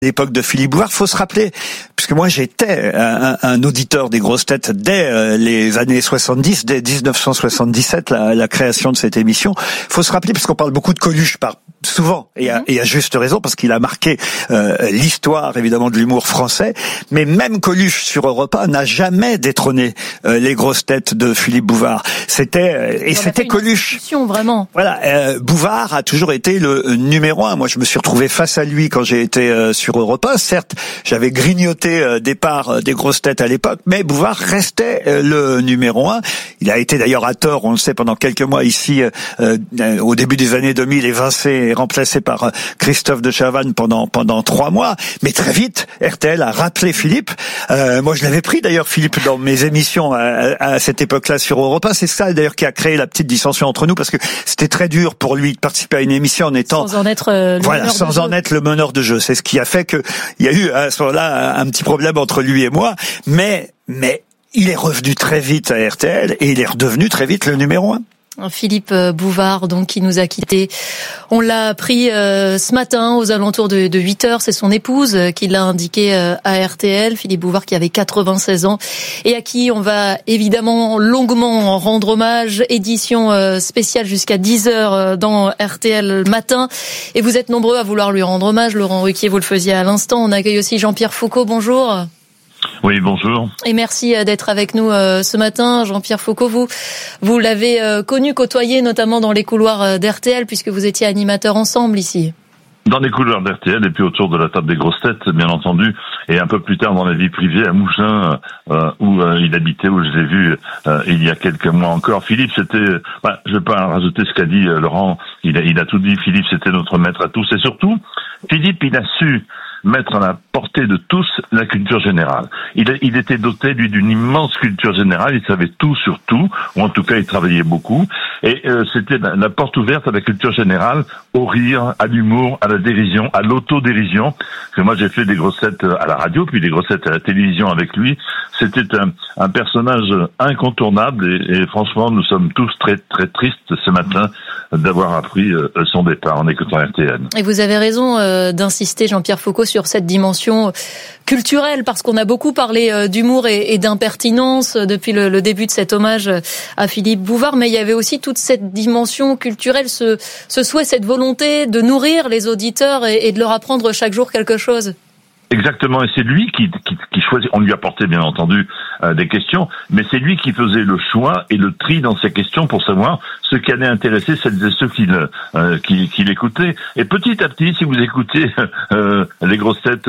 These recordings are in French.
l'époque de Philippe Bouvard, faut se rappeler, puisque moi j'étais un auditeur des grosses têtes dès les années 70, dès 1977, la création de cette émission. Faut se rappeler, puisqu'on parle beaucoup de Coluche souvent, et à juste raison, parce qu'il a marqué l'histoire évidemment de l'humour français, mais même Coluche sur Europe 1 n'a jamais détrôné les grosses têtes de Philippe Bouvard. C'était Coluche. Vraiment. Voilà, Bouvard a toujours été le numéro 1. Moi, je me suis retrouvé face à lui quand j'ai été sur Europe 1. Certes, j'avais grignoté des parts des grosses têtes à l'époque, mais Bouvard restait le numéro 1. Il a été d'ailleurs à tort, on le sait, pendant quelques mois ici, au début des années 2000, évincé et remplacé par Christophe de Chavannes pendant 3 mois. Mais très vite, RTL a rappelé Philippe. Moi, je l'avais pris d'ailleurs, Philippe, dans mes émissions à cette époque-là sur Europe 1. C'est ça d'ailleurs qui a créé la petite dissension entre nous, parce que c'était très dur pour lui de participer à une émission en étant sans en être le meneur de jeu. C'est ce qui a fait que il y a eu à ce moment-là un petit problème entre lui et moi, mais il est revenu très vite à RTL et il est redevenu très vite le numéro 1. Philippe Bouvard, donc, qui nous a quittés. On l'a appris ce matin aux alentours de 8h. C'est son épouse qui l'a indiqué à RTL. Philippe Bouvard qui avait 96 ans et à qui on va évidemment longuement rendre hommage. Édition spéciale jusqu'à 10h dans RTL Matin. Et vous êtes nombreux à vouloir lui rendre hommage. Laurent Ruquier, vous le faisiez à l'instant. On accueille aussi Jean-Pierre Foucault. Bonjour. Oui, bonjour. Et merci d'être avec nous ce matin. Jean-Pierre Foucault, vous l'avez connu, côtoyé notamment dans les couloirs d'RTL, puisque vous étiez animateurs ensemble ici. Dans les couloirs d'RTL et puis autour de la table des grosses têtes, bien entendu, et un peu plus tard dans la vie privée à Mougins, où il habitait, où je l'ai vu il y a quelques mois encore. Philippe, c'était, je vais pas rajouter ce qu'a dit Laurent, il a tout dit. Philippe, c'était notre maître à tous, et surtout, Philippe, il a su mettre à la portée de tous la culture générale. Il était doté, lui, d'une immense culture générale, il savait tout sur tout, ou en tout cas il travaillait beaucoup, et c'était la porte ouverte à la culture générale, au rire, à l'humour, à la dérision, à l'autodérision. Parce que moi j'ai fait des grosses têtes à la radio, puis des grosses têtes à la télévision avec lui. C'était un personnage incontournable, et franchement nous sommes tous très très tristes ce matin d'avoir appris son départ en écoutant RTL. Et vous avez raison d'insister, Jean-Pierre Foucault, sur cette dimension culturelle, parce qu'on a beaucoup parlé d'humour et d'impertinence depuis le début de cet hommage à Philippe Bouvard, mais il y avait aussi toute cette dimension culturelle, ce souhait, cette volonté de nourrir les auditeurs et de leur apprendre chaque jour quelque chose. Exactement, et c'est lui qui choisit. On lui apportait bien entendu des questions, mais c'est lui qui faisait le choix et le tri dans ses questions pour savoir ce qui allait intéresser celles et ceux qui l'écoutaient. Et petit à petit, si vous écoutez les grosses têtes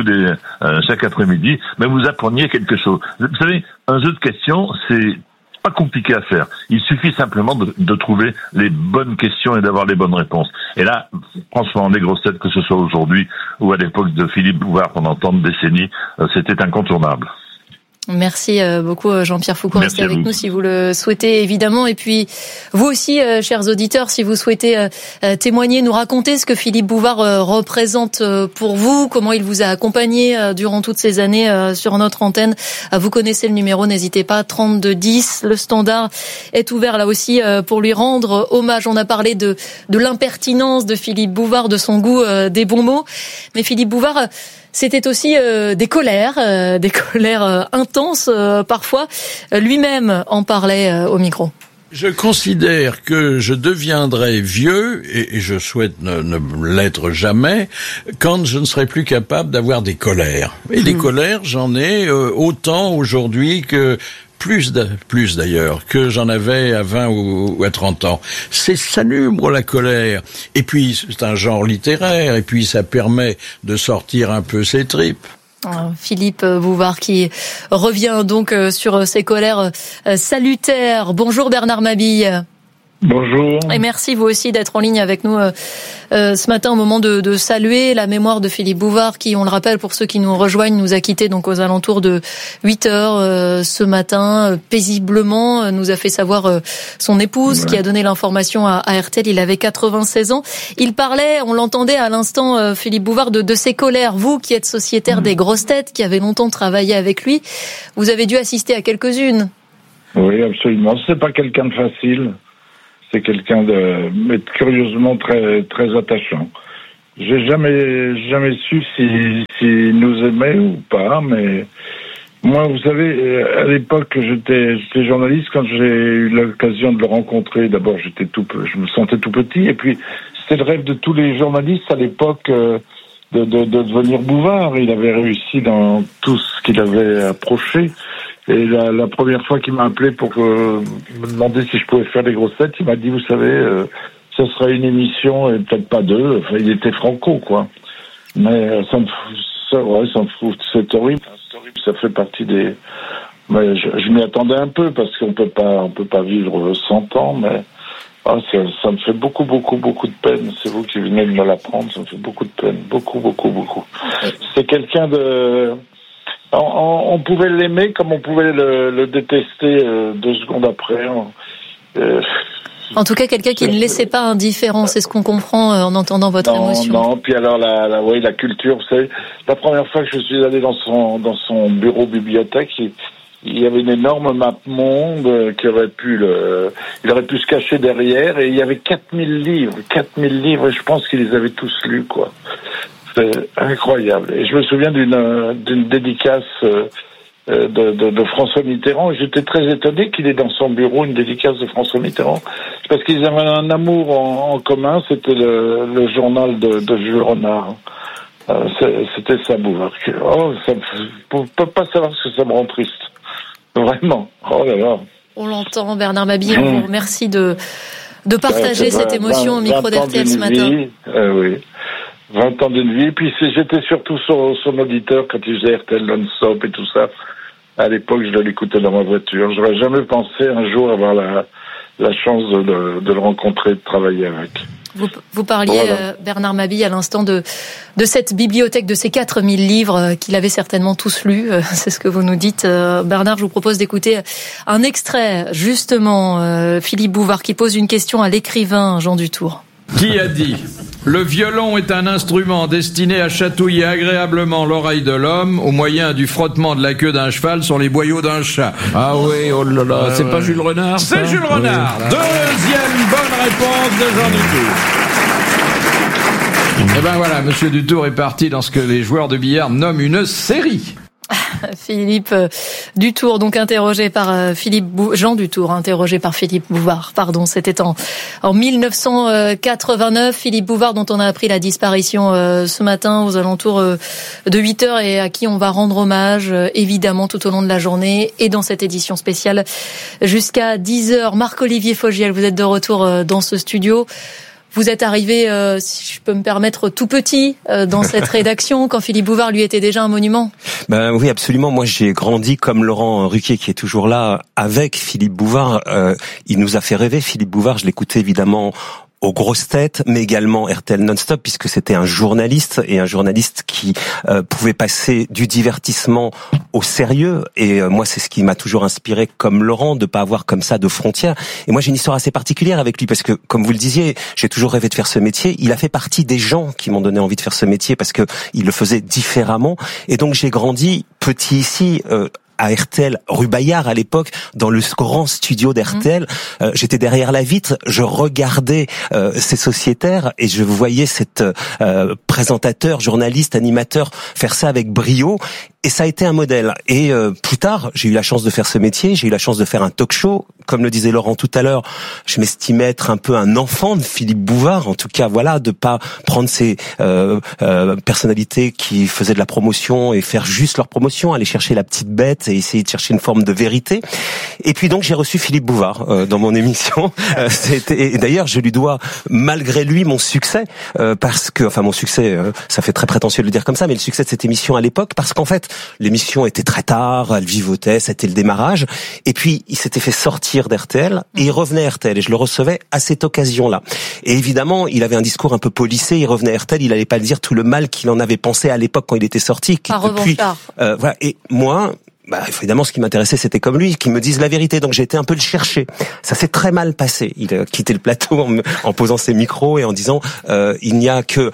chaque après-midi, vous appreniez quelque chose. Vous savez, un jeu de questions, c'est pas compliqué à faire. Il suffit simplement de trouver les bonnes questions et d'avoir les bonnes réponses. Et là, franchement, les grosses têtes, que ce soit aujourd'hui ou à l'époque de Philippe Bouvard pendant tant de décennies, c'était incontournable. Merci beaucoup Jean-Pierre Foucault. Restez avec nous si vous le souhaitez, évidemment. Et puis vous aussi, chers auditeurs, si vous souhaitez témoigner, nous raconter ce que Philippe Bouvard représente pour vous, comment il vous a accompagné durant toutes ces années sur notre antenne. Vous connaissez le numéro, n'hésitez pas, 3210. Le standard est ouvert là aussi pour lui rendre hommage. On a parlé de l'impertinence de Philippe Bouvard, de son goût des bons mots. Mais Philippe Bouvard, c'était aussi des colères intenses parfois. Lui-même en parlait au micro. Je considère que je deviendrai vieux, et je souhaite ne l'être jamais, quand je ne serai plus capable d'avoir des colères. Et des colères, j'en ai autant aujourd'hui que plus d'ailleurs, que j'en avais à 20 ou à 30 ans. C'est salubre, la colère. Et puis, c'est un genre littéraire, et puis ça permet de sortir un peu ses tripes. Philippe Bouvard qui revient donc sur ses colères salutaires. Bonjour Bernard Mabille. Bonjour. Et merci vous aussi d'être en ligne avec nous ce matin au moment de saluer la mémoire de Philippe Bouvard qui, on le rappelle pour ceux qui nous rejoignent, nous a quittés donc aux alentours de 8h ce matin, paisiblement, nous a fait savoir son épouse qui a donné l'information à RTL. Il avait 96 ans. Il parlait, on l'entendait à l'instant, Philippe Bouvard, de ses colères. Vous qui êtes sociétaire des grosses têtes, qui avez longtemps travaillé avec lui, vous avez dû assister à quelques-unes. Oui, absolument. C'est pas quelqu'un de facile. C'est quelqu'un mais curieusement très, très attachant. J'ai jamais su s'il nous aimait ou pas, mais moi, vous savez, à l'époque, j'étais journaliste. Quand j'ai eu l'occasion de le rencontrer, d'abord, je me sentais tout petit, et puis c'était le rêve de tous les journalistes à l'époque de devenir Bouvard. Il avait réussi dans tout ce qu'il avait approché. Et la première fois qu'il m'a appelé pour me demander si je pouvais faire les grosses têtes, il m'a dit, vous savez, ça serait une émission et peut-être pas deux. Enfin, il était franco, quoi. Mais ça me fout, c'est horrible. Ça fait partie des. Mais je m'y attendais un peu parce qu'on peut pas vivre 100 ans, mais ça me fait beaucoup de peine. C'est vous qui venez de me l'apprendre. Ça me fait beaucoup de peine, beaucoup. C'est quelqu'un de. On pouvait l'aimer comme on pouvait le détester 2 secondes après. En tout cas, quelqu'un qui ne laissait pas indifférent, c'est ce qu'on comprend en entendant votre émotion. Non, puis alors la culture, vous savez, la première fois que je suis allé dans son bureau bibliothèque, il y avait une énorme map monde il aurait pu se cacher derrière, et il y avait 4000 livres, et je pense qu'il les avait tous lus, quoi. C'est incroyable. Et je me souviens d'une dédicace de François Mitterrand. J'étais très étonné qu'il ait dans son bureau une dédicace de François Mitterrand, parce qu'ils avaient un amour en commun. C'était le journal de Jules Renard. C'était ça, Bouvard. Ça ne peut pas savoir ce que ça me rend triste. Vraiment. Oh là là. On l'entend, Bernard Mabille. On vous remercie de partager cette émotion au micro d'RTL ce matin. Oui. 20 ans d'une vie. Puis j'étais surtout son auditeur quand il faisait RTL non-stop et tout ça. À l'époque, je l'écoutais dans ma voiture. J'aurais jamais pensé un jour avoir la chance de le rencontrer, de travailler avec. Vous parliez, voilà. Bernard Mabille, à l'instant de cette bibliothèque, de ces 4000 livres qu'il avait certainement tous lus. C'est ce que vous nous dites. Bernard, je vous propose d'écouter un extrait, justement, Philippe Bouvard, qui pose une question à l'écrivain Jean Dutour. Qui a dit « Le violon est un instrument destiné à chatouiller agréablement l'oreille de l'homme au moyen du frottement de la queue d'un cheval sur les boyaux d'un chat ». Ah oui, oh là là, c'est pas Jules Renard. C'est Jules Renard. Oui. Deuxième bonne réponse de Jean Dutour. Et ben voilà, Monsieur Dutour est parti dans ce que les joueurs de billard nomment une série. Philippe Dutour, donc interrogé par Jean Dutour, interrogé par Philippe Bouvard. Pardon, c'était en 1989. Philippe Bouvard, dont on a appris la disparition ce matin aux alentours de 8h, et à qui on va rendre hommage évidemment tout au long de la journée et dans cette édition spéciale jusqu'à 10h. Marc-Olivier Fogiel, vous êtes de retour dans ce studio. Vous êtes arrivé, si je peux me permettre, tout petit dans cette rédaction, quand Philippe Bouvard, lui, était déjà un monument. Ben oui, absolument. Moi, j'ai grandi comme Laurent Ruquier, qui est toujours là, avec Philippe Bouvard. Il nous a fait rêver, Philippe Bouvard. Je l'écoutais évidemment aux grosses têtes, mais également RTL non-stop, puisque c'était un journaliste qui pouvait passer du divertissement au sérieux. Et moi, c'est ce qui m'a toujours inspiré, comme Laurent, de pas avoir comme ça de frontières. Et moi, j'ai une histoire assez particulière avec lui, parce que, comme vous le disiez, j'ai toujours rêvé de faire ce métier. Il a fait partie des gens qui m'ont donné envie de faire ce métier, parce que il le faisait différemment. Et donc, j'ai grandi petit ici, à RTL, rue Bayard à l'époque, dans le grand studio d'RTL. J'étais derrière la vitre, je regardais ces sociétaires et je voyais cet présentateur, journaliste, animateur faire ça avec brio. Et ça a été un modèle. Et plus tard, j'ai eu la chance de faire ce métier, j'ai eu la chance de faire un talk show. Comme le disait Laurent tout à l'heure, je m'estimais être un peu un enfant de Philippe Bouvard. En tout cas, voilà, de pas prendre ces personnalités qui faisaient de la promotion et faire juste leur promotion, aller chercher la petite bête et essayer de chercher une forme de vérité. Et puis donc, j'ai reçu Philippe Bouvard dans mon émission. Et d'ailleurs, je lui dois, malgré lui, mon succès, parce que, enfin, mon succès, ça fait très prétentieux de le dire comme ça, mais le succès de cette émission à l'époque, parce qu'en fait, l'émission était très tard, elle vivotait, c'était le démarrage, et puis il s'était fait sortir d'RTL, et il revenait à RTL, et je le recevais à cette occasion-là. Et évidemment, il avait un discours un peu policé, il revenait à RTL, il allait pas dire tout le mal qu'il en avait pensé à l'époque quand il était sorti. Voilà. Et moi, évidemment, ce qui m'intéressait, c'était comme lui, qu'il me dise la vérité. Donc, j'ai été un peu le chercher. Ça s'est très mal passé. Il a quitté le plateau en posant ses micros et en disant, il n'y a que,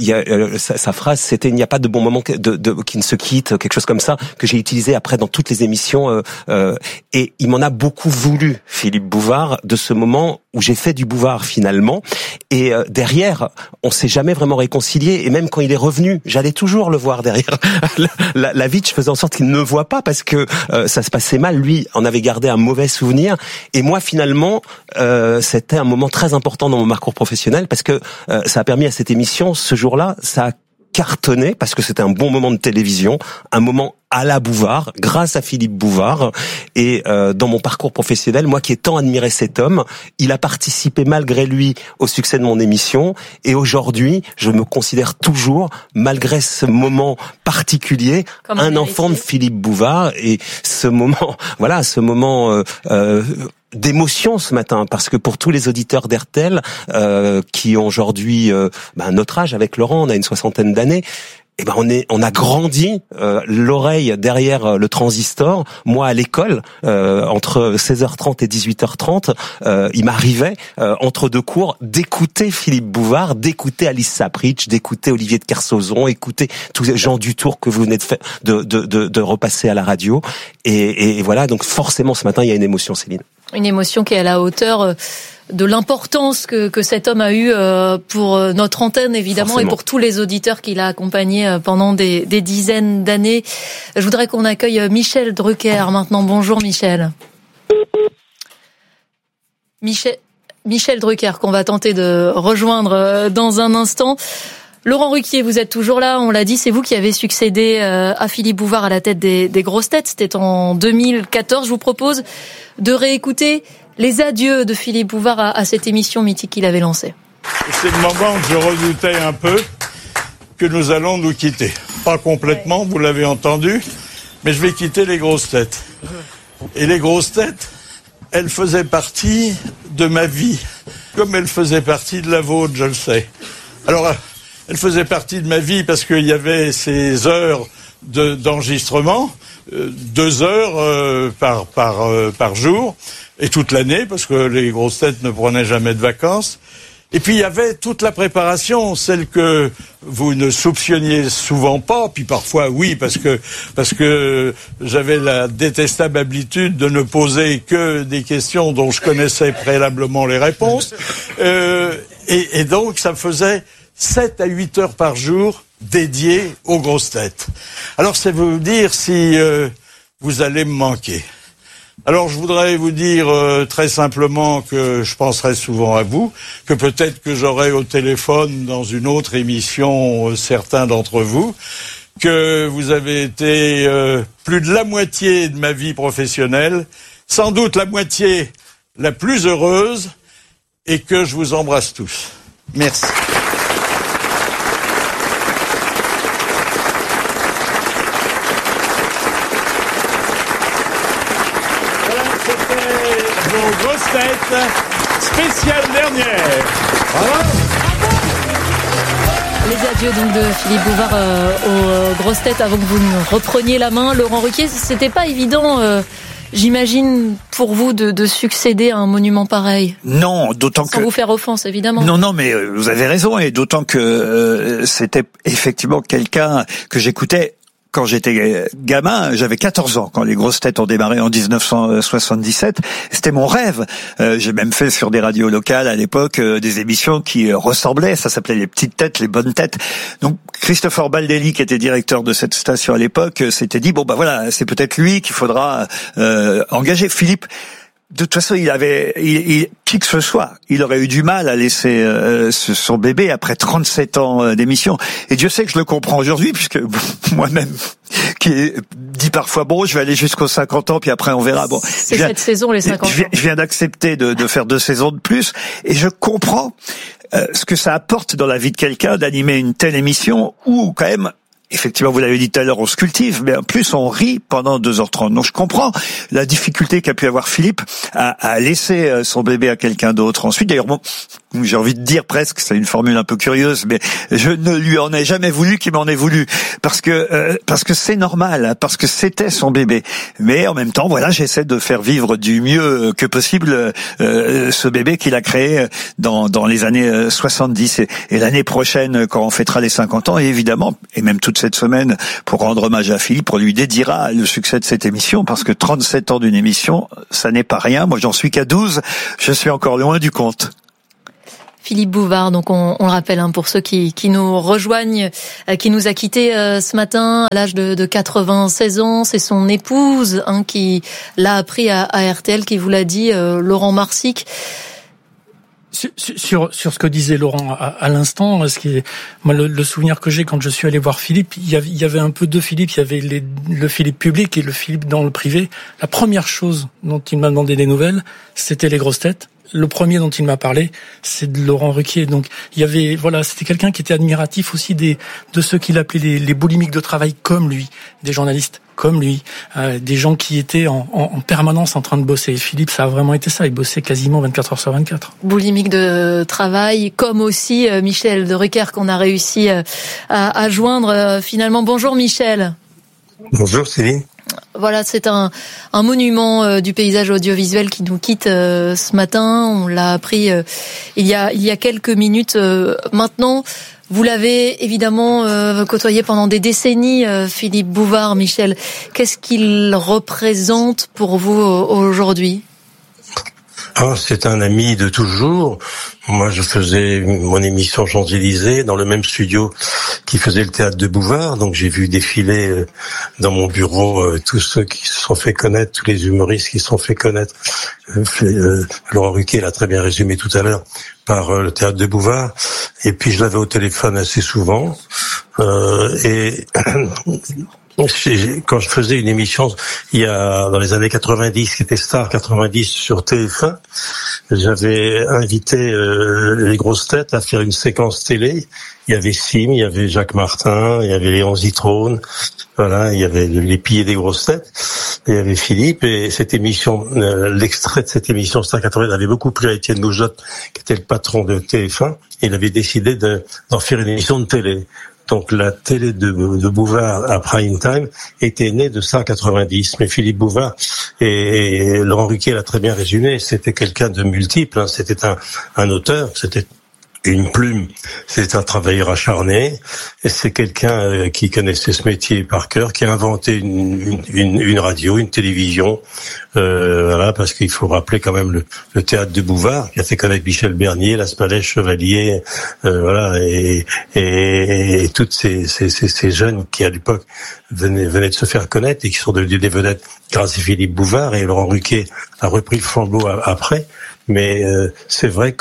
sa phrase, c'était, il n'y a pas de bon moment qui ne se quitte, quelque chose comme ça, que j'ai utilisé après dans toutes les émissions. Et il m'en a beaucoup voulu, Philippe Bouvard, de ce moment où j'ai fait du Bouvard finalement. Et derrière, on s'est jamais vraiment réconcilié. Et même quand il est revenu, j'allais toujours le voir derrière la vitre. Je faisais en sorte qu'il ne me voit pas parce que ça se passait mal. Lui en avait gardé un mauvais souvenir. Et moi finalement, c'était un moment très important dans mon parcours professionnel parce que ça a permis à cette émission, ce jour-là, ça a cartonné parce que c'était un bon moment de télévision, un moment à la Bouvard, grâce à Philippe Bouvard. Et dans mon parcours professionnel, moi qui ai tant admiré cet homme, il a participé malgré lui au succès de mon émission. Et aujourd'hui, je me considère toujours, malgré ce moment particulier, comme un enfant de Philippe Bouvard. Et ce moment, voilà, ce moment d'émotion ce matin, parce que pour tous les auditeurs d'RTL qui ont aujourd'hui notre âge avec Laurent, on a une 60aine d'années, eh ben on a grandi l'oreille derrière le transistor. Moi à l'école, entre 16h30 et 18h30, il m'arrivait entre deux cours d'écouter Philippe Bouvard, d'écouter Alice Sapritch, d'écouter Olivier de Kersauzon, écouter tous les gens du Tour que vous venez de repasser à la radio. Et voilà, donc forcément ce matin il y a une émotion, Céline. Une émotion qui est à la hauteur de l'importance que cet homme a eu pour notre antenne, évidemment, forcément. Et pour tous les auditeurs qu'il a accompagnés pendant des dizaines d'années. Je voudrais qu'on accueille Michel Drucker maintenant. Bonjour Michel. Michel Drucker, qu'on va tenter de rejoindre dans un instant. Laurent Ruquier, vous êtes toujours là, on l'a dit, c'est vous qui avez succédé à Philippe Bouvard à la tête des grosses têtes, c'était en 2014. Je vous propose de réécouter les adieux de Philippe Bouvard à cette émission mythique qu'il avait lancée. C'est le moment où je redoutais un peu que nous allons nous quitter. Pas complètement, vous l'avez entendu, mais je vais quitter les grosses têtes. Et les grosses têtes, elles faisaient partie de ma vie, comme elles faisaient partie de la vôtre, je le sais. Alors, elle faisait partie de ma vie parce qu'il y avait ces heures d'enregistrement, 2 heures par jour, et toute l'année, parce que les grosses têtes ne prenaient jamais de vacances. Et puis il y avait toute la préparation, celle que vous ne soupçonniez souvent pas, puis parfois oui, parce que j'avais la détestable habitude de ne poser que des questions dont je connaissais préalablement les réponses, et donc ça me faisait 7 à 8 heures par jour dédiées aux grosses têtes. Alors, c'est vous dire si vous allez me manquer. Alors, je voudrais vous dire très simplement que je penserai souvent à vous, que peut-être que j'aurai au téléphone dans une autre émission certains d'entre vous, que vous avez été plus de la moitié de ma vie professionnelle, sans doute la moitié la plus heureuse, et que je vous embrasse tous. Merci. Grosses têtes, spéciale dernière. Voilà. Les adieux donc de Philippe Bouvard aux grosses têtes avant que vous ne repreniez la main. Laurent Ruquier, c'était pas évident, j'imagine, pour vous de succéder à un monument pareil. Non, d'autant que... Sans vous faire offense, évidemment. Non, mais vous avez raison, et d'autant que c'était effectivement quelqu'un que j'écoutais quand j'étais gamin. J'avais 14 ans quand les grosses têtes ont démarré en 1977. C'était mon rêve. J'ai même fait sur des radios locales à l'époque des émissions qui ressemblaient. Ça s'appelait les petites têtes, les bonnes têtes. Donc Christopher Baldelli, qui était directeur de cette station à l'époque, s'était dit bon voilà, c'est peut-être lui qu'il faudra engager. Philippe, de toute façon, qui que ce soit, il aurait eu du mal à laisser son bébé après 37 ans d'émission. Et Dieu sait que je le comprends aujourd'hui, puisque moi-même, qui dit parfois bon, je vais aller jusqu'aux 50 ans, puis après on verra. Bon, c'est cette saison, les 50 ans. Je viens d'accepter de faire 2 saisons de plus, et je comprends ce que ça apporte dans la vie de quelqu'un d'animer une telle émission où quand même. Effectivement, vous l'avez dit tout à l'heure, on se cultive, mais en plus on rit pendant 2h30. Donc je comprends la difficulté qu'a pu avoir Philippe à laisser son bébé à quelqu'un d'autre ensuite. D'ailleurs, bon, j'ai envie de dire presque, c'est une formule un peu curieuse, mais je ne lui en ai jamais voulu qu'il m'en ait voulu, parce que c'est normal, parce que c'était son bébé. Mais en même temps, voilà, j'essaie de faire vivre du mieux que possible ce bébé qu'il a créé dans les années 70. Et l'année prochaine, quand on fêtera les 50 ans, et évidemment, et même tout toute cette semaine pour rendre hommage à Philippe, on lui dédiera le succès de cette émission, parce que 37 ans d'une émission, ça n'est pas rien. Moi, j'en suis qu'à 12. Je suis encore loin du compte. Philippe Bouvard, donc on le rappelle pour ceux qui nous rejoignent, qui nous a quittés ce matin à l'âge de 96 ans. C'est son épouse qui l'a appris à RTL, qui vous l'a dit, Laurent Marsic. Sur ce que disait Laurent à l'instant, moi le souvenir que j'ai quand je suis allé voir Philippe, il y avait un peu deux Philippe, il y avait le Philippe public et le Philippe dans le privé. La première chose dont il m'a demandé des nouvelles, c'était les grosses têtes. Le premier dont il m'a parlé, c'est de Laurent Ruquier. Donc il y avait, c'était quelqu'un qui était admiratif aussi de ceux qu'il appelait les boulimiques de travail comme lui, des journalistes comme lui, des gens qui étaient en permanence en train de bosser. Et Philippe, ça a vraiment été ça, il bossait quasiment 24 heures sur 24. Boulimique de travail, comme aussi Michel de Rucker qu'on a réussi à joindre finalement. Bonjour Michel. Bonjour Céline. Voilà, c'est un monument du paysage audiovisuel qui nous quitte ce matin. On l'a appris il y a quelques minutes maintenant. Vous l'avez évidemment côtoyé pendant des décennies, Philippe Bouvard. Michel, qu'est-ce qu'il représente pour vous aujourd'hui ? C'est un ami de toujours. Moi, je faisais mon émission Champs-Élysées dans le même studio qui faisait le théâtre de Bouvard. Donc, j'ai vu défiler dans mon bureau tous ceux qui se sont fait connaître, tous les humoristes qui se sont fait connaître. Laurent Ruquier l'a très bien résumé tout à l'heure par le théâtre de Bouvard. Et puis, je l'avais au téléphone assez souvent. Quand je faisais une émission dans les années 90, qui était Star 90 sur TF1, j'avais invité les grosses têtes à faire une séquence télé. Il y avait Sim, il y avait Jacques Martin, il y avait Léon Zitrone, il y avait les piliers des grosses têtes, il y avait Philippe, et cette émission, l'extrait de cette émission Star 80 avait beaucoup plu à Étienne Moujotte, qui était le patron de TF1, et il avait décidé d'en faire une émission de télé. Donc la télé de Bouvard à prime time était née de Star 90. Mais Philippe Bouvard et Laurent Ruquier l'a très bien résumé, c'était quelqu'un de multiple. C'était un auteur, c'était une plume, c'est un travailleur acharné, et c'est quelqu'un qui connaissait ce métier par cœur, qui a inventé une radio, une télévision, parce qu'il faut rappeler quand même le théâtre de Bouvard, qui a fait connaître Michel Bernier, Las Palais, Chevalier, et toutes ces jeunes qui à l'époque venaient de se faire connaître et qui sont devenus des vedettes grâce à Philippe Bouvard, et Laurent Ruquier a repris le flambeau après, mais c'est vrai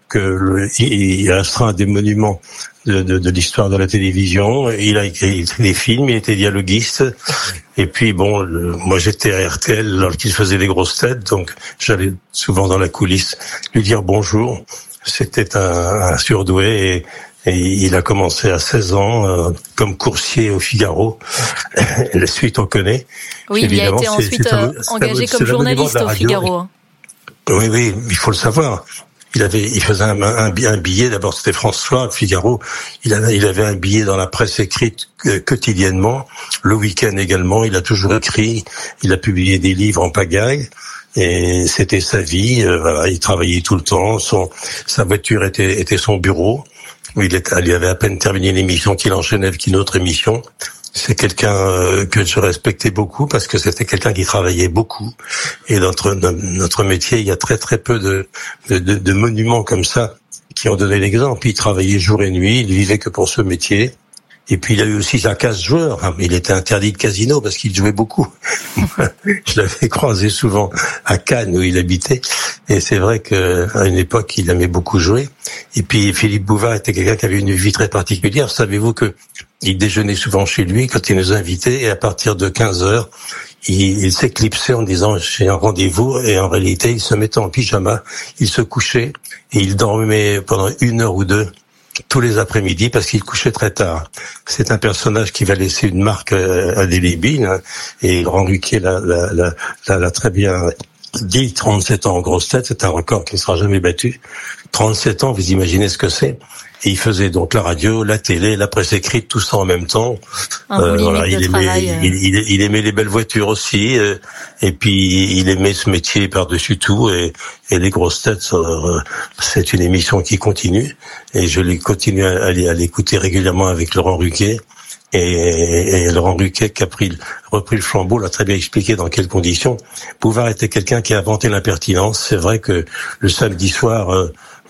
il a astreint à des monuments de l'histoire de la télévision. Il a écrit des films, il était dialoguiste. Et puis moi j'étais à RTL lorsqu'il faisait les grosses têtes, donc j'allais souvent dans la coulisse lui dire bonjour. C'était un surdoué et il a commencé à 16 ans comme coursier au Figaro. La suite on connaît. Oui, évidemment, il a été ensuite engagé comme journaliste au Figaro. Oui, il faut le savoir. Il faisait un billet, d'abord c'était François, le Figaro, il avait un billet dans la presse écrite quotidiennement, le week-end également, il a toujours écrit, il a publié des livres en pagaille, et c'était sa vie, il travaillait tout le temps, sa voiture était son bureau, il avait à peine terminé l'émission qu'il enchaînait avec une autre émission. C'est quelqu'un que je respectais beaucoup parce que c'était quelqu'un qui travaillait beaucoup. Et dans notre métier, il y a très très peu de monuments comme ça qui ont donné l'exemple. Il travaillait jour et nuit, il vivait que pour ce métier. Et puis il a eu aussi sa case joueur. Il était interdit de casino parce qu'il jouait beaucoup. Je l'avais croisé souvent à Cannes où il habitait. Et c'est vrai qu'à une époque, il aimait beaucoup jouer. Et puis Philippe Bouvard était quelqu'un qui avait une vie très particulière. Savez-vous que il déjeunait souvent chez lui quand il nous invitait, et à partir de 15h, il s'éclipsait en disant j'ai un rendez-vous, et en réalité il se mettait en pyjama, il se couchait et il dormait pendant 1 heure ou 2 tous les après-midi parce qu'il couchait très tard. C'est un personnage qui va laisser une marque indélébile, et Laurent Ruquier l'a très bien dit. 37 ans en grosse tête, c'est un record qui ne sera jamais battu. 37 ans, vous imaginez ce que c'est. Et il faisait donc la radio, la télé, la presse écrite, tout ça en même temps. Il aimait les belles voitures aussi, et puis il aimait ce métier par-dessus tout. Et les grosses têtes, c'est une émission qui continue, et je continue à l'écouter régulièrement avec Laurent Ruquier. et Laurent Ruquier qui a repris le flambeau l'a très bien expliqué dans quelles conditions. Bouvard était quelqu'un qui a inventé l'impertinence. C'est vrai que le samedi soir,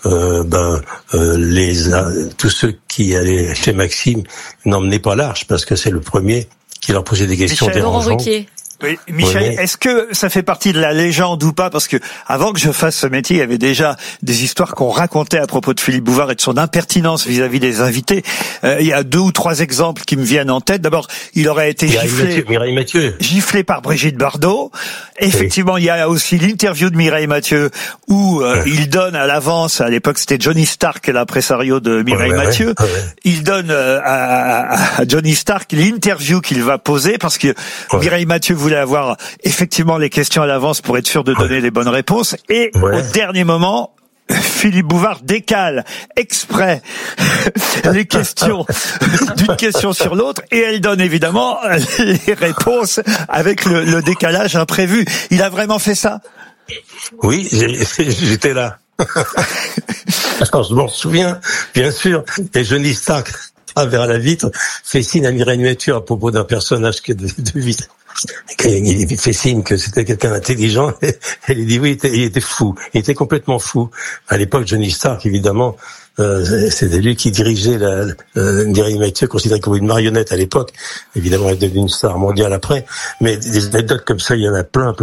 tous ceux qui allaient chez Maxime n'emmenaient pas large parce que c'est le premier qui leur posait des questions dérangeantes. Oui, Michel, est-ce que ça fait partie de la légende ou pas? Parce que avant que je fasse ce métier, il y avait déjà des histoires qu'on racontait à propos de Philippe Bouvard et de son impertinence vis-à-vis des invités. Il y a 2 ou 3 exemples qui me viennent en tête. D'abord, il aurait été giflé par Brigitte Bardot. Effectivement, il y a aussi l'interview de Mireille Mathieu où il donne à l'avance, à l'époque c'était Johnny Stark, l'impresario de Mireille Mathieu, il donne à Johnny Stark l'interview qu'il va poser parce que Mireille Mathieu voulait avoir effectivement les questions à l'avance pour être sûr de donner les bonnes réponses et au dernier moment Philippe Bouvard décale exprès les questions d'une question sur l'autre et elle donne évidemment les réponses avec le décalage imprévu. Il a vraiment fait ça? Oui, j'étais là. Alors, je m'en souviens, bien sûr. Et Johnny Stark, à travers la vitre, fait signe à Mireille Mathieu à propos d'un personnage qui est de vitre. Il fait signe que c'était quelqu'un d'intelligent. Elle lui dit oui, il était fou. Il était complètement fou. À l'époque, Johnny Stark, évidemment, c'était lui qui dirigeait Mireille Mathieu, considérée comme une marionnette à l'époque. Évidemment, elle est devenue une star mondiale après. Mais des anecdotes comme ça, il y en a plein.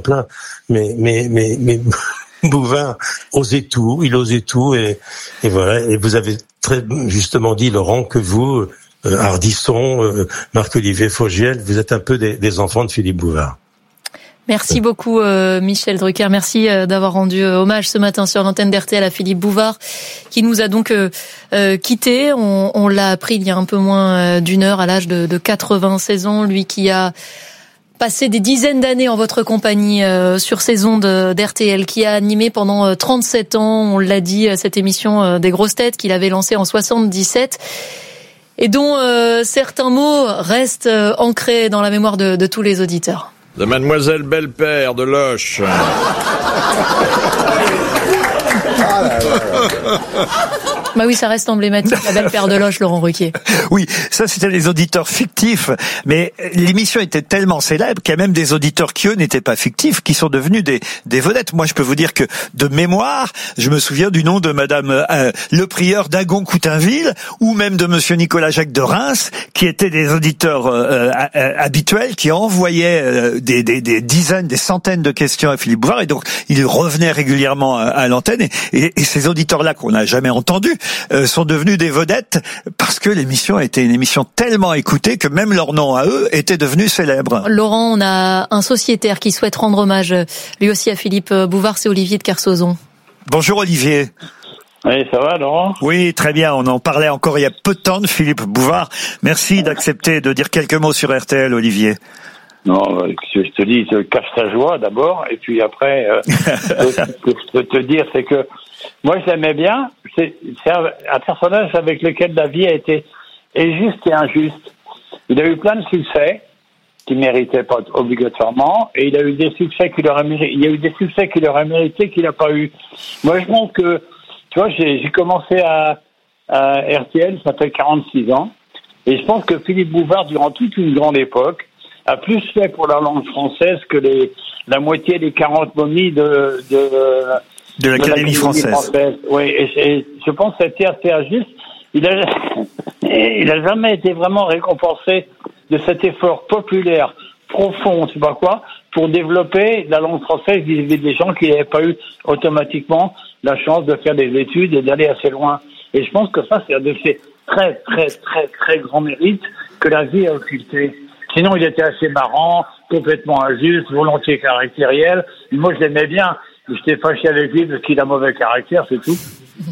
Mais Bouvard osait tout, il osait tout et voilà. Et vous avez très justement dit, Laurent, que vous, Ardisson, Marc-Olivier Fogiel, vous êtes un peu des enfants de Philippe Bouvard. Merci beaucoup Michel Drucker, merci d'avoir rendu hommage ce matin sur l'antenne d'RTL à Philippe Bouvard qui nous a donc quittés. On l'a appris il y a un peu moins d'une heure à l'âge de 96 ans, lui qui a passé des dizaines d'années en votre compagnie sur ces ondes d'RTL, qui a animé pendant 37 ans, on l'a dit, cette émission des grosses têtes qu'il avait lancée en 77 et dont certains mots restent ancrés dans la mémoire de tous les auditeurs. De Mademoiselle Belle-Père de Loche. Bah oui, ça reste emblématique, la Belle-Père de Loche, Laurent Ruquier. Oui, ça c'était les auditeurs fictifs, mais l'émission était tellement célèbre qu'il y a même des auditeurs qui, eux, n'étaient pas fictifs, qui sont devenus des vedettes. Moi, je peux vous dire que, de mémoire, je me souviens du nom de madame le prieur d'Agon-Coutainville, ou même de monsieur Nicolas-Jacques de Reims, qui étaient des auditeurs habituels, qui envoyaient des dizaines, des centaines de questions à Philippe Bouvard, et donc il revenait régulièrement à l'antenne, et ces auditeurs-là qu'on n'a jamais entendus, sont devenus des vedettes parce que l'émission était une émission tellement écoutée que même leur nom à eux était devenu célèbre. Laurent, on a un sociétaire qui souhaite rendre hommage lui aussi à Philippe Bouvard, c'est Olivier de Kersauzon. Bonjour Olivier. Oui, ça va Laurent? Oui, très bien, on en parlait encore il y a peu de temps de Philippe Bouvard. Merci d'accepter de dire quelques mots sur RTL, Olivier. Non, je te dis, je cache sa joie d'abord, et puis après, ce que je peux te dire, c'est que moi je l'aimais bien, c'est un personnage avec lequel la vie a été juste et injuste. Il a eu plein de succès qu'il méritait pas obligatoirement, et il a eu des succès qu'il aurait mérité, il y a eu des succès qu'il aurait mérité qu'il n'a pas eu. Moi je pense que, tu vois, j'ai commencé à RTL, ça fait 46 ans, et je pense que Philippe Bouvard, durant toute une grande époque, a plus fait pour la langue française que la moitié des 40 momies de l'Académie française. Oui, et je pense que c'était assez injuste. Il a jamais été vraiment récompensé de cet effort populaire, profond, je sais pas quoi, pour développer la langue française vis-à-vis des gens qui n'avaient pas eu automatiquement la chance de faire des études et d'aller assez loin. Et je pense que ça, c'est un de ces très, très, très, très grands mérites que la vie a occulté. Sinon, il était assez marrant, complètement injuste, volontiers caractériel. Moi, je l'aimais bien. J'étais fâché avec lui parce qu'il a mauvais caractère, c'est tout.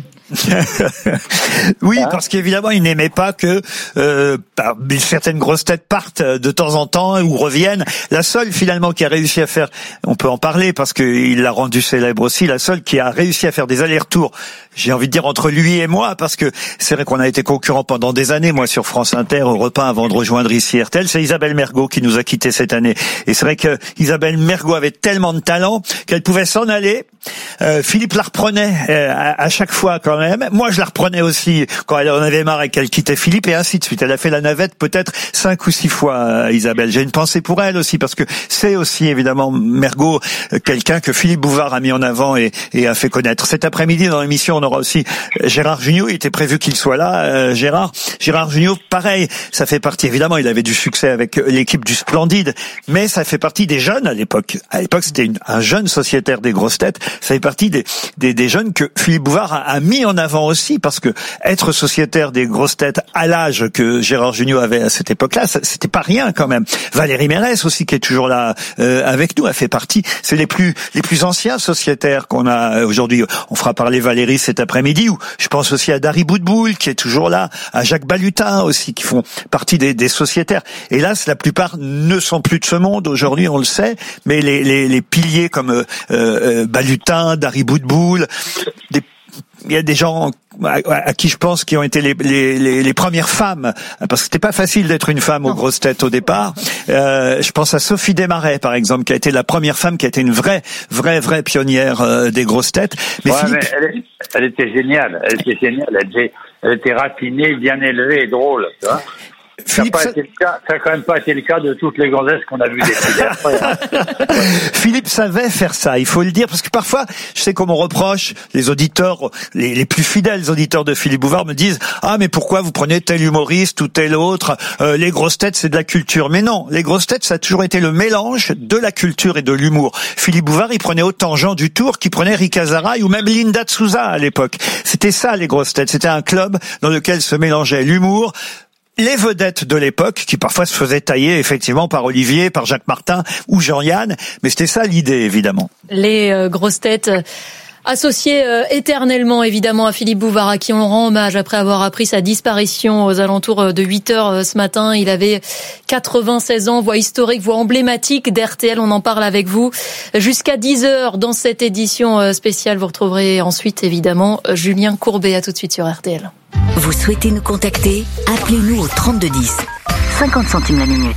Oui, parce qu'évidemment, il n'aimait pas que certaines grosses têtes partent de temps en temps ou reviennent. La seule, finalement, qui a réussi à faire, on peut en parler parce qu'il l'a rendu célèbre aussi, la seule qui a réussi à faire des allers-retours, j'ai envie de dire, entre lui et moi, parce que c'est vrai qu'on a été concurrents pendant des années, moi sur France Inter, Europe 1, avant de rejoindre ici RTL, c'est Isabelle Mergo qui nous a quittés cette année. Et c'est vrai que Isabelle Mergo avait tellement de talent qu'elle pouvait s'en aller. Philippe la reprenait à chaque fois quand quand même. Moi, je la reprenais aussi quand elle en avait marre et qu'elle quittait Philippe, et ainsi de suite. Elle a fait la navette peut-être 5 ou 6 fois, Isabelle. J'ai une pensée pour elle aussi, parce que c'est aussi, évidemment, Mergo, quelqu'un que Philippe Bouvard a mis en avant et a fait connaître. Cet après-midi, dans l'émission, on aura aussi Gérard Jugnot. Il était prévu qu'il soit là, Gérard Jugnot, pareil, ça fait partie, évidemment, il avait du succès avec l'équipe du Splendide, mais ça fait partie des jeunes à l'époque. À l'époque, c'était un jeune sociétaire des grosses têtes. Ça fait partie des jeunes que Philippe Bouvard a mis en avant aussi, parce que être sociétaire des grosses têtes à l'âge que Gérard Jugnot avait à cette époque-là, c'était pas rien quand même. Valérie Mérès aussi, qui est toujours là avec nous, a fait partie. C'est les plus anciens sociétaires qu'on a aujourd'hui. On fera parler Valérie cet après-midi, ou je pense aussi à Dari Boudboul, qui est toujours là, à Jacques Balutin aussi, qui font partie des sociétaires. Hélas, la plupart ne sont plus de ce monde aujourd'hui, on le sait, mais les piliers comme Balutin, Dari Boudboul, il y a des gens à qui je pense qui ont été les premières femmes, parce que c'était pas facile d'être une femme aux grosses têtes au départ. Je pense à Sophie Desmarais, par exemple, qui a été la première femme, qui a été une vraie pionnière des grosses têtes. Mais ouais, Philippe... mais elle était géniale. Elle était raffinée, bien élevée et drôle, tu vois. Philippe, ça n'a quand même pas été le cas de toutes les gonzesses qu'on a vues défiler après. Philippe savait faire ça, il faut le dire, parce que parfois, je sais qu'on me reproche, les auditeurs, les plus fidèles auditeurs de Philippe Bouvard me disent « Ah, mais pourquoi vous prenez tel humoriste ou tel autre ? Les grosses têtes, c'est de la culture. » Mais non, les grosses têtes, ça a toujours été le mélange de la culture et de l'humour. Philippe Bouvard, il prenait autant Jean Dutour qu'il prenait Rika Zaraï ou même Linda de Souza à l'époque. C'était ça, les grosses têtes. C'était un club dans lequel se mélangeait l'humour, les vedettes de l'époque, qui parfois se faisaient tailler effectivement par Olivier, par Jacques Martin ou Jean-Yann, mais c'était ça l'idée, évidemment. Les grosses têtes associées éternellement, évidemment, à Philippe Bouvard, à qui on rend hommage après avoir appris sa disparition aux alentours de 8h ce matin. Il avait 96 ans, voix historique, voix emblématique d'RTL. On en parle avec vous jusqu'à 10h dans cette édition spéciale. Vous retrouverez ensuite, évidemment, Julien Courbet. À tout de suite sur RTL. Vous souhaitez nous contacter ? Appelez-nous au 3210. 50 centimes la minute.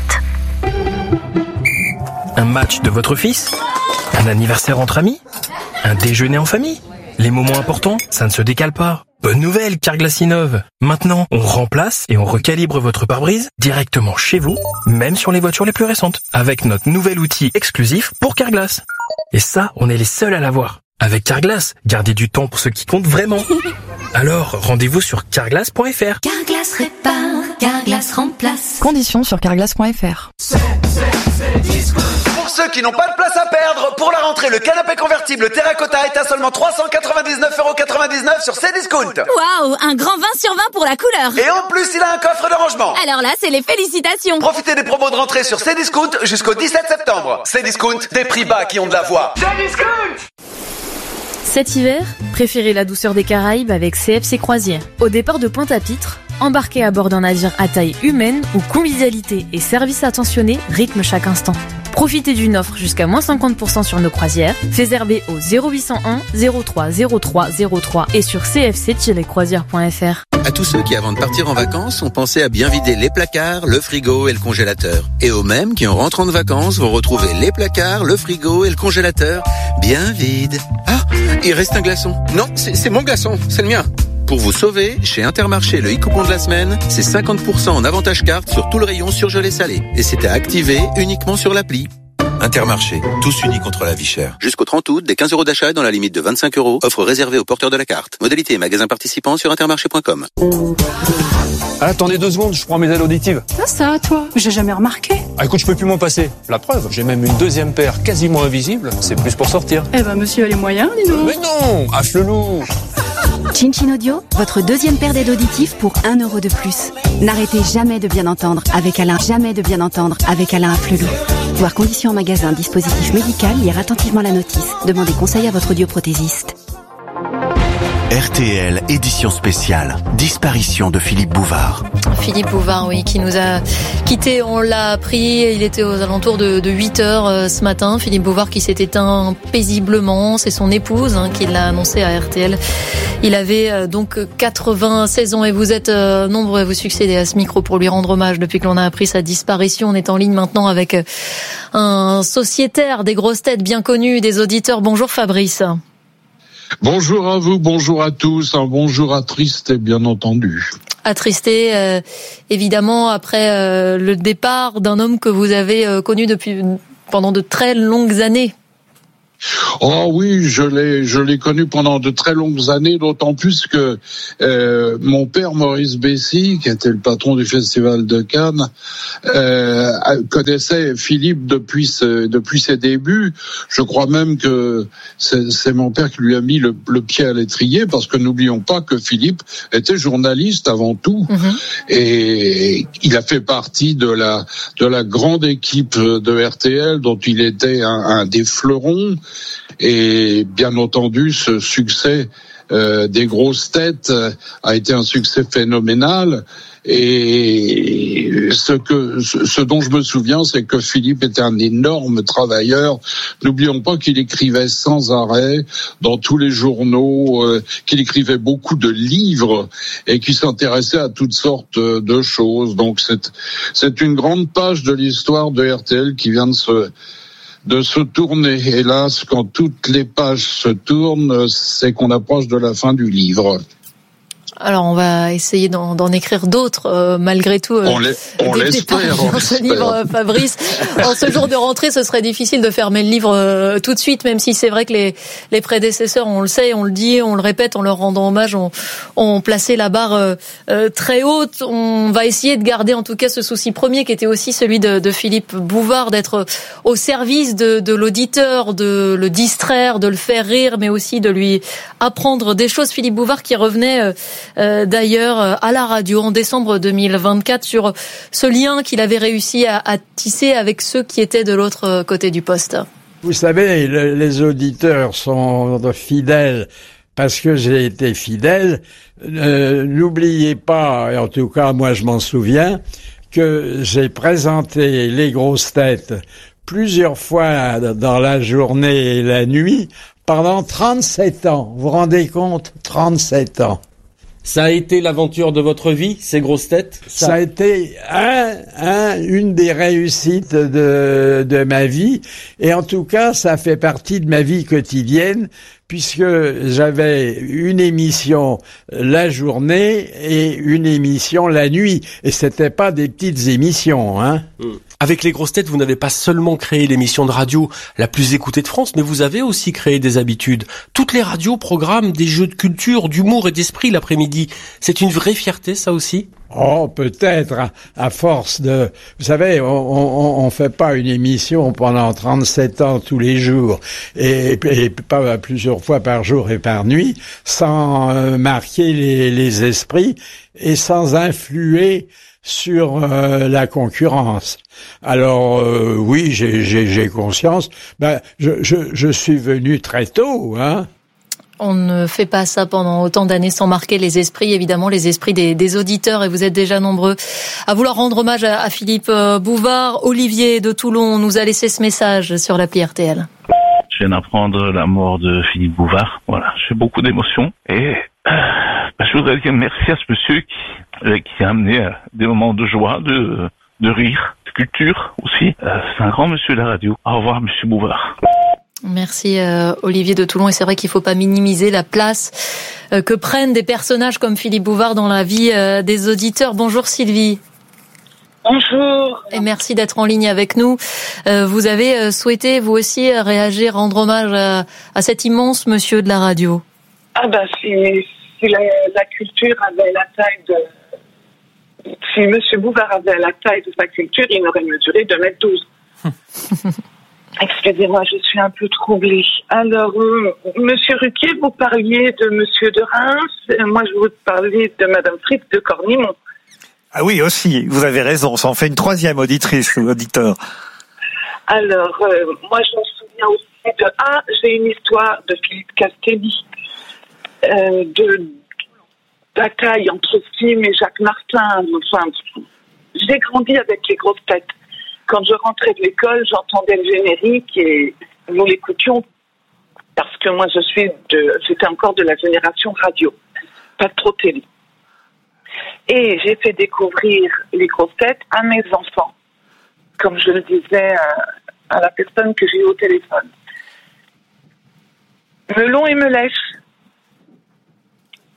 Un match de votre fils ? Un anniversaire entre amis ? Un déjeuner en famille ? Les moments importants, ça ne se décale pas. Bonne nouvelle, Carglass innove. Maintenant, on remplace et on recalibre votre pare-brise directement chez vous, même sur les voitures les plus récentes, avec notre nouvel outil exclusif pour Carglass. Et ça, on est les seuls à l'avoir. Avec Carglass, gardez du temps pour ce qui compte vraiment. Alors, rendez-vous sur carglass.fr. Carglass répare, Carglass remplace. Conditions sur carglass.fr. Pour ceux qui n'ont pas de place à perdre, pour la rentrée, le canapé convertible Terracotta est à seulement 399,99€ sur Cdiscount. Waouh, un grand 20 sur 20 pour la couleur. Et en plus, il a un coffre de rangement. Alors là, c'est les félicitations. Profitez des promos de rentrée sur Cdiscount jusqu'au 17 septembre. Cdiscount, des prix bas qui ont de la voix. Cdiscount! Cet hiver, préférez la douceur des Caraïbes avec CFC Croisières. Au départ de Pointe-à-Pitre, embarquez à bord d'un navire à taille humaine où convivialité et service attentionné rythment chaque instant. Profitez d'une offre jusqu'à moins 50% sur nos croisières. Réservez au 0801 03 03 03 et sur cfc-croisières.fr. À tous ceux qui, avant de partir en vacances, ont pensé à bien vider les placards, le frigo et le congélateur. Et aux mêmes qui, en rentrant de vacances, vont retrouver les placards, le frigo et le congélateur bien vides. Ah, il reste un glaçon. Non, c'est mon glaçon, c'est le mien. Pour vous sauver, chez Intermarché, le e-coupon de la semaine, c'est 50% en avantage carte sur tout le rayon surgelé salé. Et c'est à activer uniquement sur l'appli. Intermarché, tous unis contre la vie chère. Jusqu'au 30 août, des 15 € d'achat dans la limite de 25€. Offre réservée aux porteurs de la carte. Modalité et magasins participants sur intermarché.com. Attendez 2 secondes, je prends mes aides auditives. Ça, toi, j'ai jamais remarqué. Ah écoute, je peux plus m'en passer. La preuve, j'ai même une deuxième paire quasiment invisible. C'est plus pour sortir. Eh ben, monsieur a les moyens, dis donc. Mais non, Afflelou. Chin Audio, votre deuxième paire d'aides auditives pour 1 € de plus. N'arrêtez jamais de bien entendre avec Alain. Jamais de bien entendre avec Alain Afflelou. Voir conditions en magasin, dispositif médical, lire attentivement la notice. Demandez conseil à votre audioprothésiste. RTL, édition spéciale, disparition de Philippe Bouvard. Philippe Bouvard, oui, qui nous a quittés, on l'a appris, il était aux alentours de 8h ce matin. Philippe Bouvard qui s'est éteint paisiblement, c'est son épouse qui l'a annoncé à RTL. Il avait donc 96 ans et vous êtes nombreux à vous succéder à ce micro pour lui rendre hommage depuis que l'on a appris sa disparition. On est en ligne maintenant avec un sociétaire des grosses têtes bien connu des auditeurs. Bonjour Fabrice. Bonjour à vous, bonjour à tous, un bonjour attristé bien entendu. Attristé, évidemment, après le départ d'un homme que vous avez connu pendant de très longues années. Oh oui, je l'ai connu pendant de très longues années, d'autant plus que mon père Maurice Bessy, qui était le patron du Festival de Cannes, connaissait Philippe depuis ses débuts. Je crois même que c'est mon père qui lui a mis le pied à l'étrier, parce que n'oublions pas que Philippe était journaliste avant tout, et il a fait partie de la grande équipe de RTL dont il était un des fleurons. Et bien entendu, ce succès des grosses têtes a été un succès phénoménal. Et ce dont je me souviens, c'est que Philippe était un énorme travailleur. N'oublions pas qu'il écrivait sans arrêt dans tous les journaux, qu'il écrivait beaucoup de livres et qu'il s'intéressait à toutes sortes de choses. Donc c'est une grande page de l'histoire de RTL qui vient de se tourner. Hélas, quand toutes les pages se tournent, c'est qu'on approche de la fin du livre. Alors, on va essayer d'en écrire d'autres, malgré tout. On l'espère. Dans ce livre, Fabrice. En ce jour de rentrée, ce serait difficile de fermer le livre tout de suite, même si c'est vrai que les prédécesseurs, on le sait, on le dit, on le répète, en leur rendant hommage, ont placé la barre très haute. On va essayer de garder, en tout cas, ce souci premier qui était aussi celui de Philippe Bouvard, d'être au service de l'auditeur, de le distraire, de le faire rire, mais aussi de lui apprendre des choses. Philippe Bouvard qui revenait d'ailleurs à la radio en décembre 2024 sur ce lien qu'il avait réussi à tisser avec ceux qui étaient de l'autre côté du poste. Vous savez, les auditeurs sont fidèles parce que j'ai été fidèle. N'oubliez pas, et en tout cas moi je m'en souviens, que j'ai présenté les grosses têtes plusieurs fois dans la journée et la nuit pendant 37 ans. Vous vous rendez compte? 37 ans. Ça a été l'aventure de votre vie, ces grosses têtes? Ça a été une des réussites de ma vie. Et en tout cas, ça fait partie de ma vie quotidienne, puisque j'avais une émission la journée et une émission la nuit. Et c'était pas des petites émissions, hein. Avec les grosses têtes, vous n'avez pas seulement créé l'émission de radio la plus écoutée de France, mais vous avez aussi créé des habitudes. Toutes les radios programment des jeux de culture, d'humour et d'esprit l'après-midi. C'est une vraie fierté, ça aussi? Oh, peut-être, à force de... Vous savez, on fait pas une émission pendant 37 ans tous les jours, et pas plusieurs fois par jour et par nuit, sans marquer les esprits et sans influer sur la concurrence. Alors oui, j'ai conscience. Je suis venu très tôt, hein. On ne fait pas ça pendant autant d'années sans marquer les esprits, évidemment, les esprits des auditeurs. Et vous êtes déjà nombreux à vouloir rendre hommage à Philippe Bouvard. Olivier de Toulon nous a laissé ce message sur l'appli RTL. Je viens d'apprendre la mort de Philippe Bouvard. Voilà, j'ai beaucoup d'émotions. Et je voudrais dire merci à ce monsieur qui a amené des moments de joie, de rire, de culture aussi. C'est un grand monsieur de la radio. Au revoir, monsieur Bouvard. Merci Olivier de Toulon. Et c'est vrai qu'il ne faut pas minimiser la place que prennent des personnages comme Philippe Bouvard dans la vie des auditeurs. Bonjour Sylvie. Bonjour. Et merci d'être en ligne avec nous. Vous avez souhaité vous aussi réagir, rendre hommage à cet immense monsieur de la radio. Ah ben si la culture avait la taille de... Si monsieur Bouvard avait la taille de sa culture, il n'aurait mesuré 2,12 m. Excusez-moi, je suis un peu troublée. Alors, monsieur Ruquier, vous parliez de monsieur de Reims. Moi, je vous parlais de madame Fritz de Cornimont. Ah oui, aussi, vous avez raison. Ça en fait une troisième auditrice ou auditeur. Alors, moi, je me souviens aussi j'ai une histoire de Philippe Castelli, de bataille entre Sim et Jacques Martin. Enfin, j'ai grandi avec les grosses têtes. Quand je rentrais de l'école, j'entendais le générique et nous l'écoutions parce que moi, c'était encore de la génération radio, pas trop télé. Et j'ai fait découvrir les grosses têtes à mes enfants, comme je le disais à la personne que j'ai eu au téléphone. Melon et Melèche,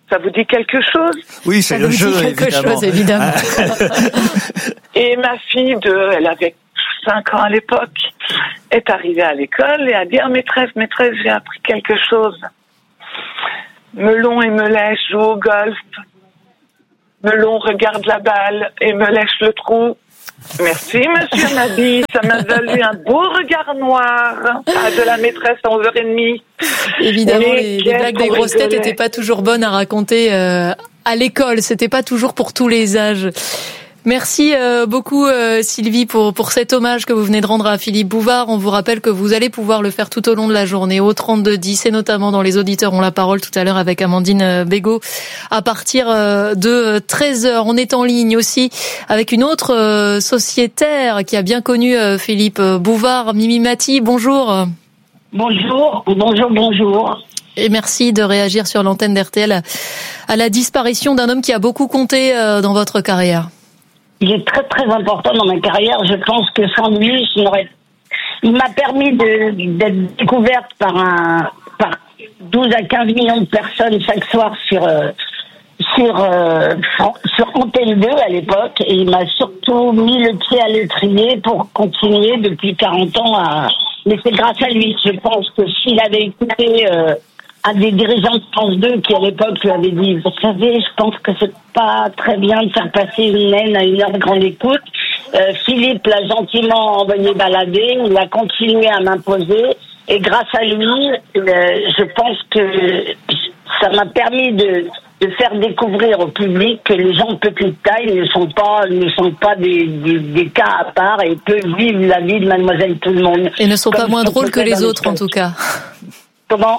Ça vous dit quelque chose? Oui, c'est le jeu, évidemment. Et ma fille, elle avait 5 ans à l'époque, est arrivée à l'école et a dit: maîtresse, j'ai appris quelque chose. Melon et Melèche jouent au golf. Melon regarde la balle et Melèche le trou. Merci, monsieur Nabi. Ça m'a valu un beau regard noir de la maîtresse à 11h30. Évidemment, les blagues des grosses têtes n'étaient pas toujours bonnes à raconter à l'école. C'était pas toujours pour tous les âges. Merci beaucoup Sylvie pour cet hommage que vous venez de rendre à Philippe Bouvard. On vous rappelle que vous allez pouvoir le faire tout au long de la journée au 3210 et notamment dans Les Auditeurs ont la parole tout à l'heure avec Amandine Bégaud à partir de 13h. On est en ligne aussi avec une autre sociétaire qui a bien connu Philippe Bouvard, Mimi Mati. Bonjour. Bonjour. Et merci de réagir sur l'antenne d'RTL à la disparition d'un homme qui a beaucoup compté dans votre carrière. Il est très très important dans ma carrière. Je pense que sans lui, il m'a permis d'être découverte par 12 à 15 millions de personnes chaque soir sur Antenne 2 à l'époque. Et il m'a surtout mis le pied à l'étrier pour continuer depuis 40 ans mais c'est grâce à lui. Je pense que s'il avait écouté un des dirigeants de France 2 qui à l'époque lui avait dit: vous savez, je pense que c'est pas très bien de faire passer une haine à une heure de grande écoute. Philippe l'a gentiment envoyé balader, il a continué à m'imposer et grâce à lui, je pense que ça m'a permis de faire découvrir au public que les gens de petite taille ne sont pas des cas à part et peuvent vivre la vie de Mademoiselle Tout-le-Monde. Et ne sont pas moins drôles que les autres en tout cas. Comment ?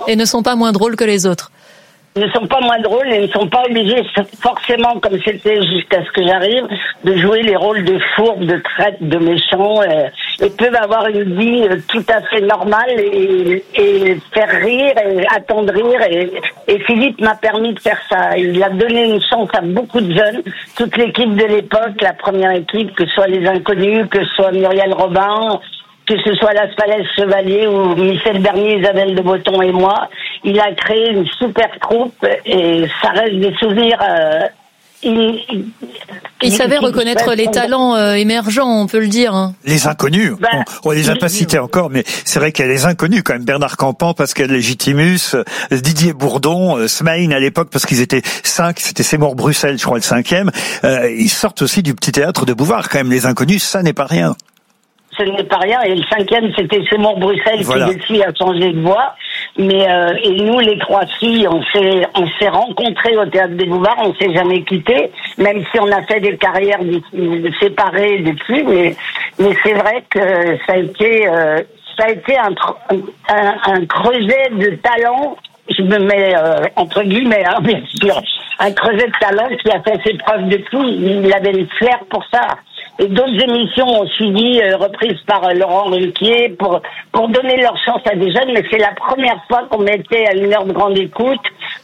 Et ne sont pas moins drôles que les autres. Ils ne sont pas moins drôles et ne sont pas obligés forcément, comme c'était jusqu'à ce que j'arrive, de jouer les rôles de fourbes, de traîtres, de méchants. Ils peuvent avoir une vie tout à fait normale et faire rire et attendrir. Et Philippe m'a permis de faire ça. Il a donné une chance à beaucoup de jeunes. Toute l'équipe de l'époque, la première équipe, que ce soit les Inconnus, que ce soit Muriel Robin, que ce soit Las Palais Chevalier ou Michel Bernier, Isabelle de Botton et moi, il a créé une super troupe et ça reste des souvenirs. Il savait reconnaître les talents émergents, on peut le dire. Hein. Les Inconnus, on les a pas cités encore, mais c'est vrai qu'il y a les Inconnus quand même. Bernard Campan, Pascal Légitimus, Didier Bourdon, Smaïn à l'époque, parce qu'ils étaient 5, c'était Seymour Bruxelles, je crois, le 5e. Ils sortent aussi du petit théâtre de Bouvard quand même. Les Inconnus, ça n'est pas rien. Ce n'est pas rien. Et le 5e, c'était Seymour Bruxelles qui depuis a changé de voix. Mais et nous, les 3 filles, on s'est rencontrés au théâtre des Bouvards, on s'est jamais quittés, même si on a fait des carrières séparées depuis. Mais c'est vrai que ça a été un creuset de talent. Je me mets entre guillemets, bien sûr, un creuset de talent qui a fait ses preuves depuis. Il avait le flair pour ça. Et d'autres émissions ont suivi, reprises par Laurent Ruquier, pour donner leur chance à des jeunes, mais c'est la première fois qu'on mettait à une heure de grande écoute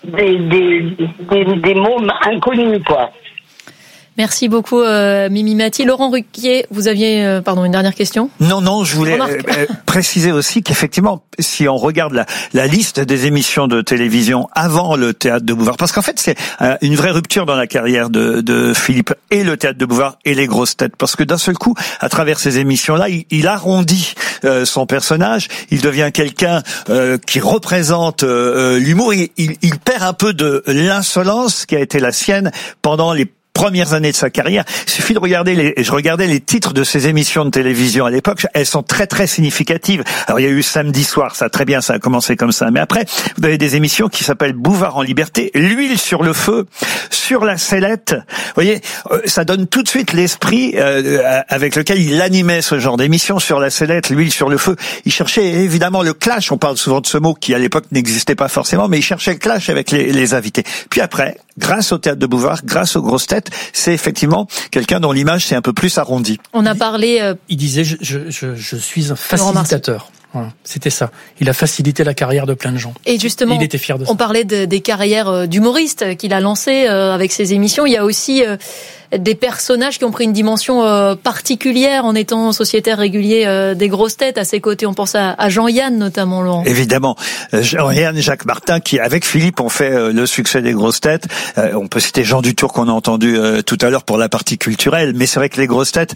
des mômes inconnus, quoi. Merci beaucoup, Mimi Mati. Laurent Ruquier, vous aviez, une dernière question? Non, je voulais préciser aussi qu'effectivement, si on regarde la liste des émissions de télévision avant le théâtre de Bouvard, parce qu'en fait, c'est une vraie rupture dans la carrière de Philippe et le théâtre de Bouvard et les grosses têtes, parce que d'un seul coup, à travers ces émissions-là, il arrondit son personnage, il devient quelqu'un qui représente l'humour, il perd un peu de l'insolence qui a été la sienne pendant les premières années de sa carrière. Il suffit de regarder je regardais les titres de ces émissions de télévision à l'époque, elles sont très très significatives. Alors il y a eu Samedi soir, ça très bien, ça a commencé comme ça. Mais après, vous avez des émissions qui s'appellent Bouvard en liberté, L'huile sur le feu, Sur la sellette. Vous voyez, ça donne tout de suite l'esprit avec lequel il animait ce genre d'émission. Sur la sellette, L'huile sur le feu. Il cherchait évidemment le clash. On parle souvent de ce mot qui à l'époque n'existait pas forcément, mais il cherchait le clash avec les invités. Puis après, grâce au théâtre de Bouvard, grâce aux grosses têtes, c'est effectivement quelqu'un dont l'image s'est un peu plus arrondie. On a parlé... Il disait, je suis un facilitateur. Voilà, c'était ça. Il a facilité la carrière de plein de gens. Et justement, il était fier de ça. On parlait des carrières d'humoristes qu'il a lancées avec ses émissions. Il y a aussi des personnages qui ont pris une dimension particulière en étant sociétaire régulier des grosses têtes à ses côtés. On pense à Jean-Yann notamment, Laurent. Évidemment, Jean-Yann, Jacques Martin, qui avec Philippe ont fait le succès des grosses têtes. On peut citer Jean Dutour qu'on a entendu tout à l'heure pour la partie culturelle, mais c'est vrai que les grosses têtes,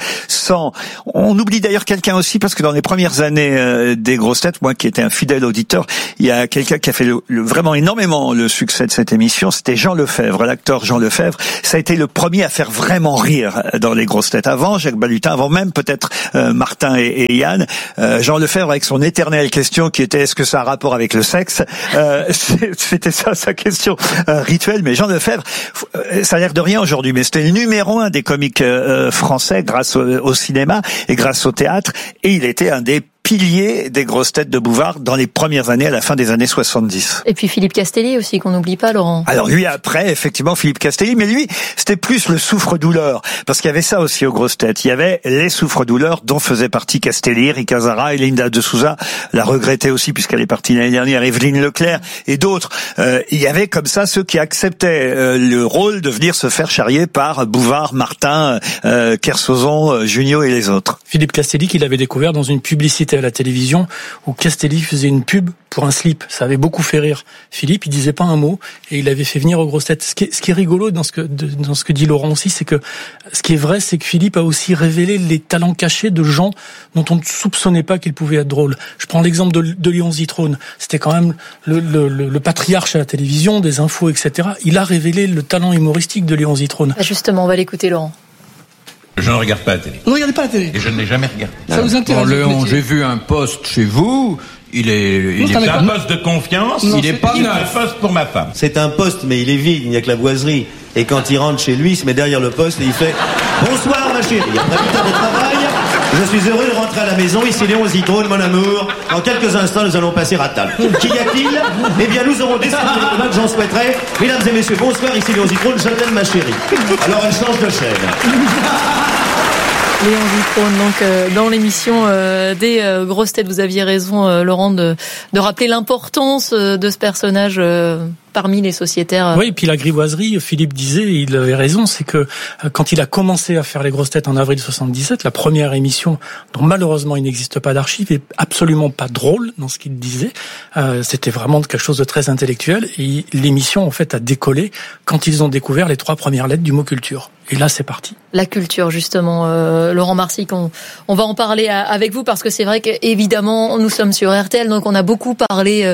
on oublie d'ailleurs quelqu'un aussi, parce que dans les premières années des grosses têtes, moi qui étais un fidèle auditeur, il y a quelqu'un qui a fait vraiment énormément le succès de cette émission, c'était Jean Lefebvre, l'acteur Jean Lefebvre. Ça a été le premier à faire vraiment rire dans les grosses têtes. Avant Jacques Balutin, avant même peut-être Martin et Yann, Jean Lefebvre avec son éternelle question qui était est-ce que ça a rapport avec le sexe, c'était ça sa question rituelle. Mais Jean Lefebvre, ça a l'air de rien aujourd'hui, mais c'était le numéro 1 des comiques français grâce au cinéma et grâce au théâtre, et il était un des pilier des grosses têtes de Bouvard dans les premières années, à la fin des années 70. Et puis Philippe Castelli aussi, qu'on n'oublie pas, Laurent. Alors lui, après, effectivement, Philippe Castelli, mais lui, c'était plus le souffre-douleur, parce qu'il y avait ça aussi aux grosses têtes. Il y avait les souffre-douleurs dont faisait partie Castelli, Rick Hazara et Linda de Souza, la regrettait aussi puisqu'elle est partie l'année dernière, Evelyne Leclerc et d'autres. Il y avait comme ça ceux qui acceptaient le rôle de venir se faire charrier par Bouvard, Martin, Kersozon, Junio et les autres. Philippe Castelli, qu'il avait découvert dans une publicité à la télévision où Castelli faisait une pub pour un slip. Ça avait beaucoup fait rire Philippe, il disait pas un mot et il avait fait venir aux grosses têtes. Ce qui est rigolo dans ce que dit Laurent aussi, c'est que ce qui est vrai, c'est que Philippe a aussi révélé les talents cachés de gens dont on ne soupçonnait pas qu'ils pouvaient être drôles. Je prends l'exemple de Léon Zitrone. C'était quand même le patriarche à la télévision, des infos, etc. Il a révélé le talent humoristique de Léon Zitrone. Justement, on va l'écouter, Laurent. Je ne regarde pas la télé. Vous ne regardez pas la télé? Et je ne l'ai jamais regardé. Ça vous intéresse? Léon, j'ai vu un poste chez vous. Il est un poste de confiance. Non, il n'est pas neuf. un poste pour ma femme. C'est un poste, mais il est vide, il n'y a que la boiserie. Et quand il rentre chez lui, il se met derrière le poste et il fait « Bonsoir ma chérie, après 8 heures de travail, je suis heureux de rentrer à la maison, ici Léon Zitrone, mon amour. En quelques instants, nous allons passer à table. Qu'y a-t-il? Eh bien, nous aurons décidé que j'en souhaiterais. Mesdames et messieurs, bonsoir, ici Léon Zitrone, je t'aime ma chérie. » Alors elle change de chaîne. Léon Zitrone, donc dans l'émission des grosses têtes, vous aviez raison, Laurent, de rappeler l'importance de ce personnage parmi les sociétaires. Oui, et puis la grivoiserie, Philippe disait, il avait raison, c'est que quand il a commencé à faire les grosses têtes en avril 77, la première émission, dont malheureusement il n'existe pas d'archives, est absolument pas drôle dans ce qu'il disait. C'était vraiment quelque chose de très intellectuel. Et l'émission, en fait, a décollé quand ils ont découvert les 3 premières lettres du mot culture. Et là, c'est parti. La culture, justement, Laurent Marsic, on va en parler avec vous parce que c'est vrai qu'évidemment, nous sommes sur RTL, donc on a beaucoup parlé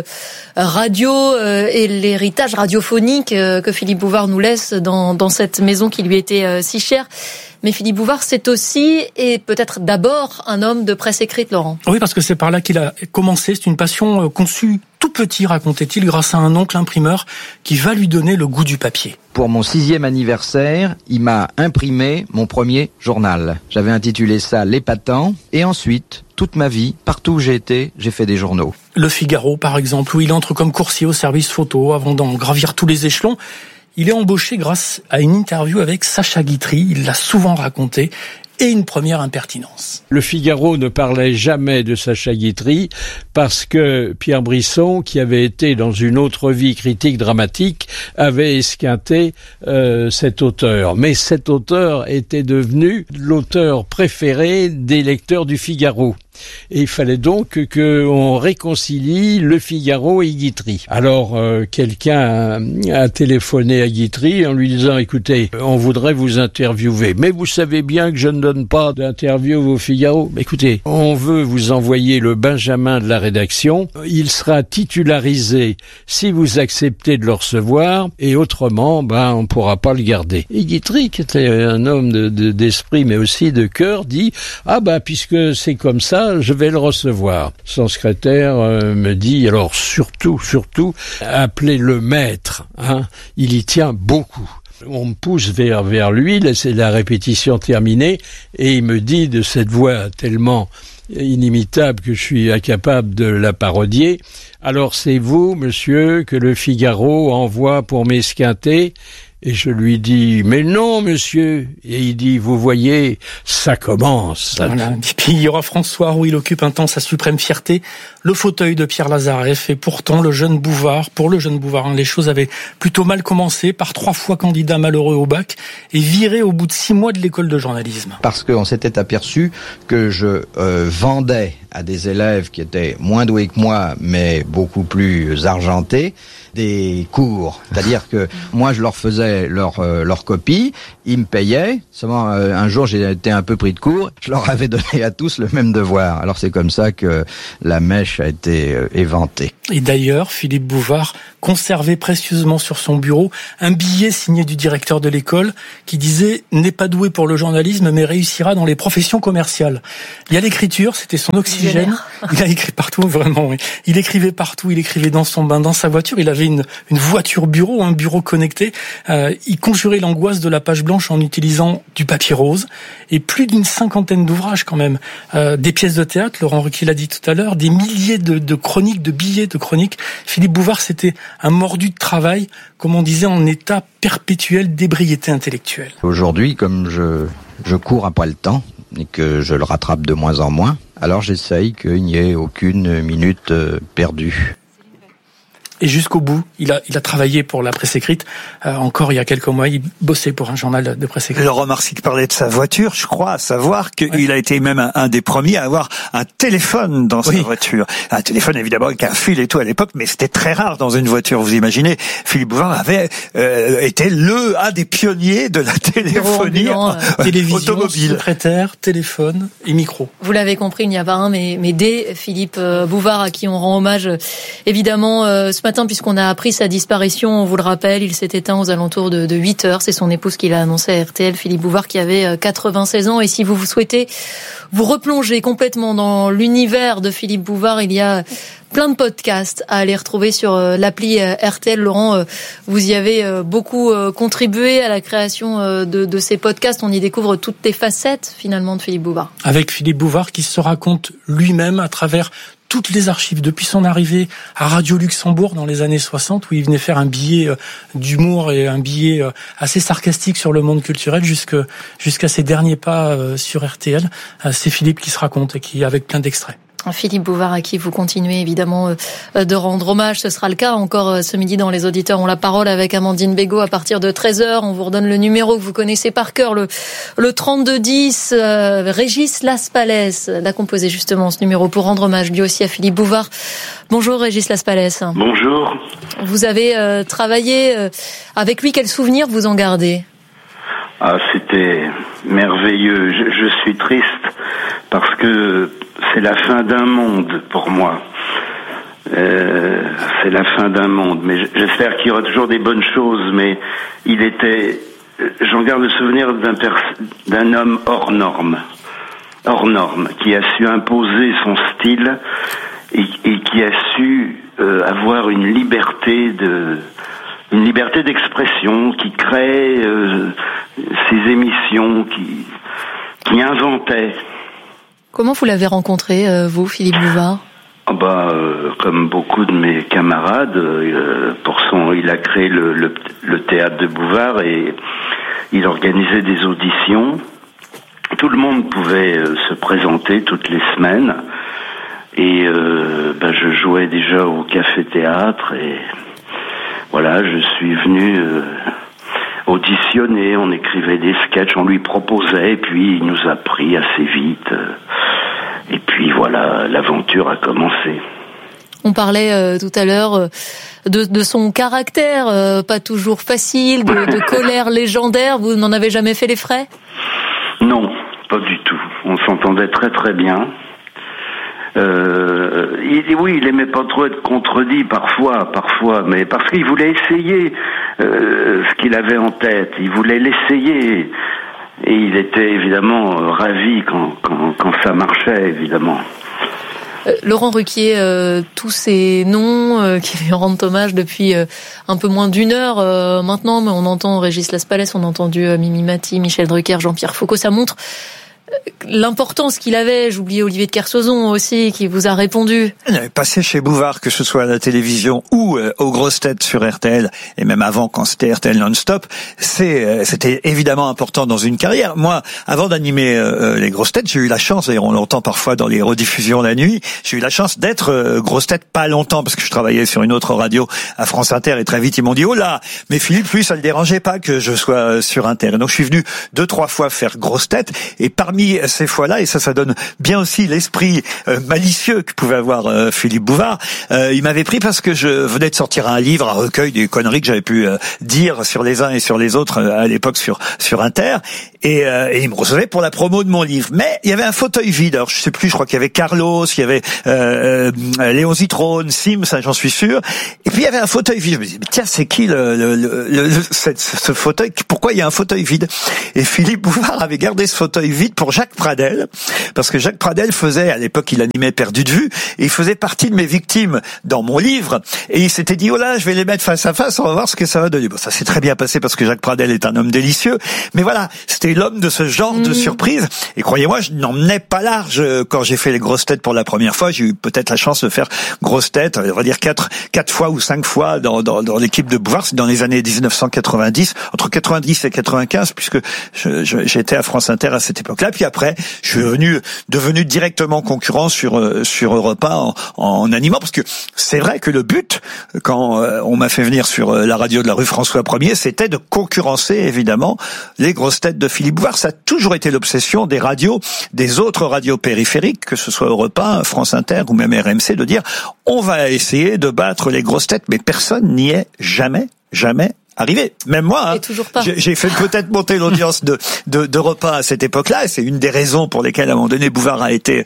radio et l'héritage radiophonique que Philippe Bouvard nous laisse dans cette maison qui lui était si chère. Mais Philippe Bouvard, c'est aussi et peut-être d'abord un homme de presse écrite, Laurent. Oui, parce que c'est par là qu'il a commencé. C'est une passion conçue tout petit, racontait-il, grâce à un oncle imprimeur qui va lui donner le goût du papier. Pour mon 6e anniversaire, il m'a imprimé mon premier journal. J'avais intitulé ça L'Épatant. Et ensuite, toute ma vie, partout où j'ai été, j'ai fait des journaux. Le Figaro, par exemple, où il entre comme coursier au service photo avant d'en gravir tous les échelons. Il est embauché grâce à une interview avec Sacha Guitry, il l'a souvent raconté, et une première impertinence. Le Figaro ne parlait jamais de Sacha Guitry parce que Pierre Brisson, qui avait été dans une autre vie critique dramatique, avait esquinté cet auteur. Mais cet auteur était devenu l'auteur préféré des lecteurs du Figaro. Et il fallait donc qu'on réconcilie le Figaro et Guitry. Alors quelqu'un a téléphoné à Guitry en lui disant « Écoutez, on voudrait vous interviewer, mais vous savez bien que je ne donne pas d'interview au Figaro. Écoutez, on veut vous envoyer le Benjamin de la rédaction. Il sera titularisé si vous acceptez de le recevoir, et autrement, on ne pourra pas le garder. » Et Guitry, qui était un homme d'esprit mais aussi de cœur, dit « Ah puisque c'est comme ça, je vais le recevoir. » Son secrétaire me dit, alors surtout, appelez le maître, il y tient beaucoup. On me pousse vers lui, c'est la répétition terminée, et il me dit de cette voix tellement inimitable que je suis incapable de la parodier. Alors c'est vous, monsieur, que le Figaro envoie pour m'esquinter. Et je lui dis, mais non, monsieur. Et il dit, vous voyez, ça commence. Voilà. Et puis il y aura François où il occupe un temps sa suprême fierté, le fauteuil de Pierre Lazareff. Et pourtant, pour le jeune Bouvard, les choses avaient plutôt mal commencé par 3 fois candidat malheureux au bac et viré au bout de 6 mois de l'école de journalisme. Parce qu'on s'était aperçu que je vendais à des élèves qui étaient moins doués que moi, mais beaucoup plus argentés, des cours. C'est-à-dire que moi, je leur faisais leur copie, ils me payaient. Seulement, un jour, j'ai été un peu pris de court. Je leur avais donné à tous le même devoir. Alors, c'est comme ça que la mèche a été éventée. Et d'ailleurs, Philippe Bouvard conservait précieusement sur son bureau un billet signé du directeur de l'école qui disait « N'est pas doué pour le journalisme, mais réussira dans les professions commerciales ». Il y a l'écriture, c'était son oxygène. Il a écrit partout, vraiment. Oui. Il écrivait partout, il écrivait dans son bain, dans sa voiture. Il avait une voiture bureau, un bureau connecté. Il conjurait l'angoisse de la page blanche en utilisant du papier rose et plus d'une 50aine d'ouvrages quand même. Des pièces de théâtre, Laurent Ruquier l'a dit tout à l'heure, des milliers de chroniques, de billets de chroniques. Philippe Bouvard, c'était un mordu de travail, comme on disait, en état perpétuel d'ébriété intellectuelle. Aujourd'hui, comme je cours après le temps et que je le rattrape de moins en moins, alors j'essaye qu'il n'y ait aucune minute perdue. Et jusqu'au bout, il a travaillé pour la presse écrite. Encore il y a quelques mois, il bossait pour un journal de presse écrite. Laurent Marsic parlait de sa voiture, je crois, à savoir qu'il a été même un des premiers à avoir un téléphone dans sa voiture. Un téléphone évidemment avec un fil et tout à l'époque, mais c'était très rare dans une voiture. Vous imaginez, Philippe Bouvard avait été un des pionniers de la téléphonie télévision, automobile. Secrétaire, téléphone et micro. Vous l'avez compris, il n'y a pas un, mais des Philippe Bouvard à qui on rend hommage évidemment ce matin, puisqu'on a appris sa disparition. On vous le rappelle, il s'est éteint aux alentours de 8 heures. C'est son épouse qui l'a annoncé à RTL, Philippe Bouvard, qui avait 96 ans. Et si vous souhaitez vous replonger complètement dans l'univers de Philippe Bouvard, il y a plein de podcasts à aller retrouver sur l'appli RTL. Laurent, vous y avez beaucoup contribué à la création de ces podcasts. On y découvre toutes les facettes, finalement, de Philippe Bouvard. Avec Philippe Bouvard qui se raconte lui-même à travers toutes les archives, depuis son arrivée à Radio Luxembourg dans les années 60, où il venait faire un billet d'humour et un billet assez sarcastique sur le monde culturel, jusqu'à ses derniers pas sur RTL. C'est Philippe qui se raconte et qui, avec plein d'extraits. Philippe Bouvard, à qui vous continuez évidemment de rendre hommage. Ce sera le cas encore ce midi dans Les Auditeurs ont la parole avec Amandine Bégaud à partir de 13h. On vous redonne le numéro que vous connaissez par cœur, le 3210. Régis Laspalès l'a composé justement ce numéro pour rendre hommage lui aussi à Philippe Bouvard. Bonjour Régis Laspalès. Bonjour. Vous avez travaillé avec lui. Quel souvenir vous en gardez ? Ah, c'était merveilleux. Je suis triste parce que c'est la fin d'un monde pour moi. C'est la fin d'un monde. Mais j'espère qu'il y aura toujours des bonnes choses. Mais j'en garde le souvenir d'un homme hors norme, qui a su imposer son style et qui a su avoir une liberté d'expression, qui crée ses émissions, qui inventait. Comment vous l'avez rencontré, vous, Philippe Bouvard ? Comme beaucoup de mes camarades, il a créé le théâtre de Bouvard et il organisait des auditions. Tout le monde pouvait se présenter toutes les semaines et je jouais déjà au café-théâtre et voilà, je suis venu auditionner, on écrivait des sketchs, on lui proposait et puis il nous a pris assez vite. Et puis voilà, l'aventure a commencé. On parlait tout à l'heure de son caractère, pas toujours facile, de colère légendaire. Vous n'en avez jamais fait les frais ? Non, pas du tout. On s'entendait très très bien. Il aimait pas trop être contredit parfois, mais parce qu'il voulait essayer ce qu'il avait en tête. Il voulait l'essayer. Et il était évidemment ravi quand ça marchait, évidemment. Laurent Ruquier, tous ces noms qui lui rendent hommage depuis un peu moins d'une heure maintenant, mais on entend Régis Laspalès, on a entendu Mimi Mati, Michel Drucker, Jean-Pierre Foucault, ça montre l'importance qu'il avait. J'oubliais Olivier de Kersauzon aussi, qui vous a répondu. Il avait passé chez Bouvard, que ce soit à la télévision ou aux grosses têtes sur RTL, et même avant quand c'était RTL non-stop, c'était évidemment important dans une carrière. Moi, avant d'animer les grosses têtes, j'ai eu la chance, d'ailleurs on l'entend parfois dans les rediffusions la nuit, j'ai eu la chance d'être grosse tête pas longtemps, parce que je travaillais sur une autre radio à France Inter, et très vite ils m'ont dit « Oh là !» Mais Philippe, lui, ça le dérangeait pas que je sois sur Inter. Et donc je suis venu 2-3 fois faire grosse tête, et parmi ces fois-là, et ça donne bien aussi l'esprit malicieux que pouvait avoir Philippe Bouvard, il m'avait pris parce que je venais de sortir un livre, un recueil des conneries que j'avais pu dire sur les uns et sur les autres à l'époque sur Inter, et il me recevait pour la promo de mon livre. Mais il y avait un fauteuil vide, alors je sais plus, je crois qu'il y avait Carlos, il y avait Léon Zitrone, Sim, ça j'en suis sûr, et puis il y avait un fauteuil vide. Je me disais, mais tiens, c'est qui ce fauteuil, pourquoi il y a un fauteuil vide? Et Philippe Bouvard avait gardé ce fauteuil vide pour Jacques Pradel, parce que Jacques Pradel faisait, à l'époque il animait Perdu de vue, et il faisait partie de mes victimes dans mon livre, et il s'était dit, oh là, je vais les mettre face à face, on va voir ce que ça va donner. Bon, ça s'est très bien passé parce que Jacques Pradel est un homme délicieux, mais voilà, c'était l'homme de ce genre de surprise, et croyez-moi, je n'emmenais pas large quand j'ai fait les grosses têtes pour la première fois. J'ai eu peut-être la chance de faire grosses têtes, on va dire 4 fois ou 5 fois dans l'équipe de Bouvard, c'est dans les années 1990, entre 90 et 95, puisque j'étais à France Inter à cette époque-là. Puis après, je suis devenu directement concurrent sur Europe 1 en animant, parce que c'est vrai que le but, quand on m'a fait venir sur la radio de la rue François 1er, c'était de concurrencer évidemment les grosses têtes de Philippe Bouvard. Ça a toujours été l'obsession des autres radios périphériques, que ce soit Europe 1, France Inter ou même RMC, de dire on va essayer de battre les grosses têtes, mais personne n'y est jamais arrivé. Même moi, j'ai fait peut-être monter l'audience de repas à cette époque-là, et c'est une des raisons pour lesquelles à un moment donné Bouvard a été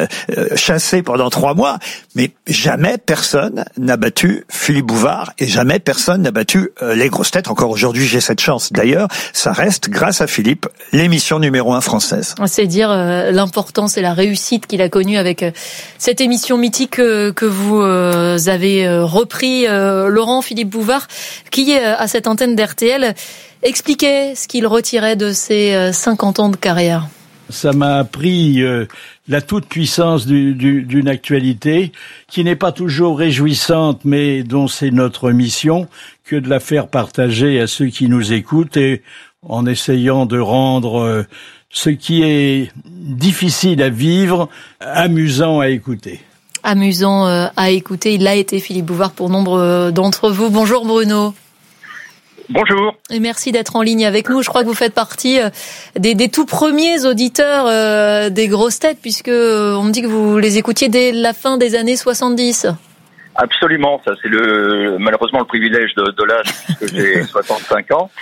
chassé pendant 3 mois, mais jamais personne n'a battu Philippe Bouvard, et jamais personne n'a battu les grosses têtes. Encore aujourd'hui, j'ai cette chance. D'ailleurs, ça reste, grâce à Philippe, l'émission numéro 1 française. C'est dire l'importance et la réussite qu'il a connue avec cette émission mythique que vous avez repris, Laurent. Philippe Bouvard, qui à cette antenne d'RTL expliquait ce qu'il retirait de ses 50 ans de carrière. Ça m'a appris la toute-puissance d'une actualité qui n'est pas toujours réjouissante, mais dont c'est notre mission que de la faire partager à ceux qui nous écoutent, et en essayant de rendre ce qui est difficile à vivre amusant à écouter. Amusant à écouter, il l'a été, Philippe Bouvard, pour nombre d'entre vous. Bonjour Bruno. Bonjour. Et merci d'être en ligne avec nous. Je crois que vous faites partie des tout premiers auditeurs des grosses têtes, puisque on me dit que vous les écoutiez dès la fin des années 70. Absolument, ça c'est malheureusement le privilège de l'âge, puisque j'ai 65 ans.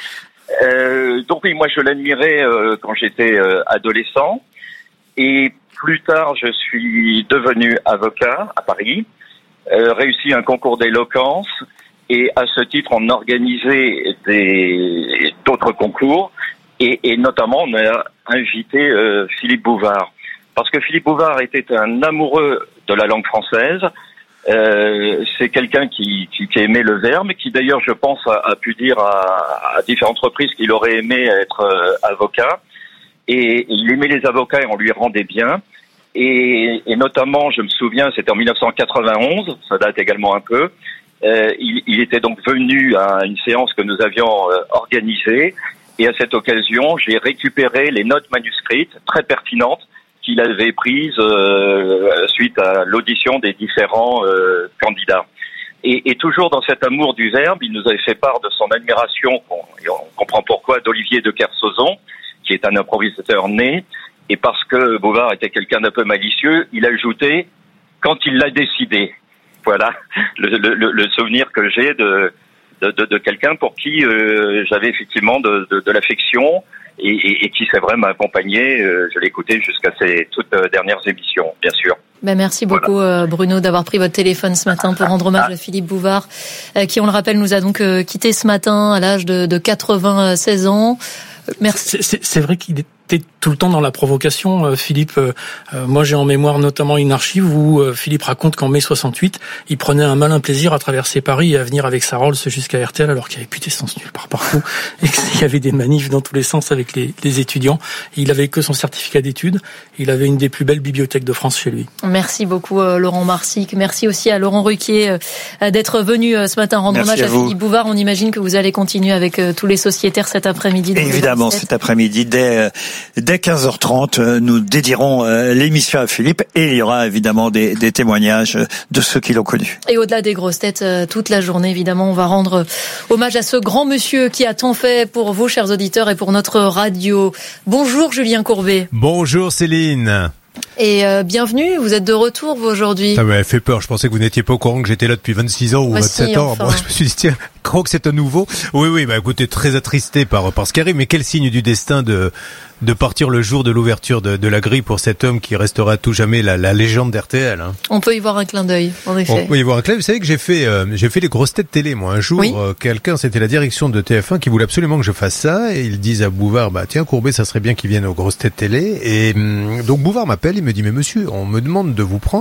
Donc oui, moi je l'admirais quand j'étais adolescent, et plus tard je suis devenu avocat à Paris, réussi un concours d'éloquence, et à ce titre, on organisait d'autres concours, et notamment on a invité Philippe Bouvard, parce que Philippe Bouvard était un amoureux de la langue française. C'est quelqu'un qui aimait le verbe, qui d'ailleurs, je pense, a pu dire à différentes reprises qu'il aurait aimé être avocat, et il aimait les avocats et on lui rendait bien. Et notamment, je me souviens, c'était en 1991, ça date également un peu. Il était donc venu à une séance que nous avions organisée, et à cette occasion, j'ai récupéré les notes manuscrites très pertinentes qu'il avait prises suite à l'audition des différents candidats. Et toujours dans cet amour du verbe, il nous avait fait part de son admiration, et on comprend pourquoi, d'Olivier de Kersauzon, qui est un improvisateur né, et parce que Bouvard était quelqu'un d'un peu malicieux, il a ajouté « quand il l'a décidé ». Voilà le souvenir que j'ai de quelqu'un pour qui j'avais effectivement de l'affection, et qui, c'est vrai, m'a accompagné. Je l'ai écouté jusqu'à ses toutes dernières émissions, bien sûr. Merci beaucoup, voilà. Bruno, d'avoir pris votre téléphone ce matin pour rendre hommage à Philippe Bouvard, qui, on le rappelle, nous a donc quitté ce matin à l'âge de 96 ans. Merci. C'est vrai qu'il est était tout le temps dans la provocation, Philippe. Moi, j'ai en mémoire notamment une archive où Philippe raconte qu'en mai 68, il prenait un malin plaisir à traverser Paris et à venir avec sa Rolls jusqu'à RTL alors qu'il y avait plus d'essence nulle part partout et qu'il y avait des manifs dans tous les sens avec les étudiants. Et il avait que son certificat d'études. Il avait une des plus belles bibliothèques de France chez lui. Merci beaucoup Laurent Marsic. Merci aussi à Laurent Ruquier d'être venu ce matin rendre hommage à Philippe Bouvard. On imagine que vous allez continuer avec tous les sociétaires cet après-midi. Évidemment, cet après-midi, dès 15h30, nous dédierons l'émission à Philippe et il y aura évidemment des témoignages de ceux qui l'ont connu. Et au-delà des grosses têtes, toute la journée, évidemment, on va rendre hommage à ce grand monsieur qui a tant fait pour vous, chers auditeurs, et pour notre radio. Bonjour Julien Courbet. Bonjour Céline. Et bienvenue, vous êtes de retour vous aujourd'hui. Ça m'a fait peur, je pensais que vous n'étiez pas au courant que j'étais là depuis 26 ans ou 27 ans. Enfin. Moi, je me suis dit, tiens, crois que c'est un nouveau. Oui, bah écoutez, très attristé par ce qui arrive, mais quel signe du destin de partir le jour de l'ouverture de la grille pour cet homme qui restera à tout jamais la légende d'RTL. Hein. On peut y voir un clin d'œil, en effet. On peut y voir un clin d'œil. Vous savez que j'ai fait les grosses têtes télé, moi. Un jour, quelqu'un, c'était la direction de TF1 qui voulait absolument que je fasse ça, et ils disent à Bouvard, bah tiens, Courbet, ça serait bien qu'il vienne aux grosses têtes télé. Et donc Bouvard m'appelle, il me dit, mais monsieur, on me demande de vous prendre.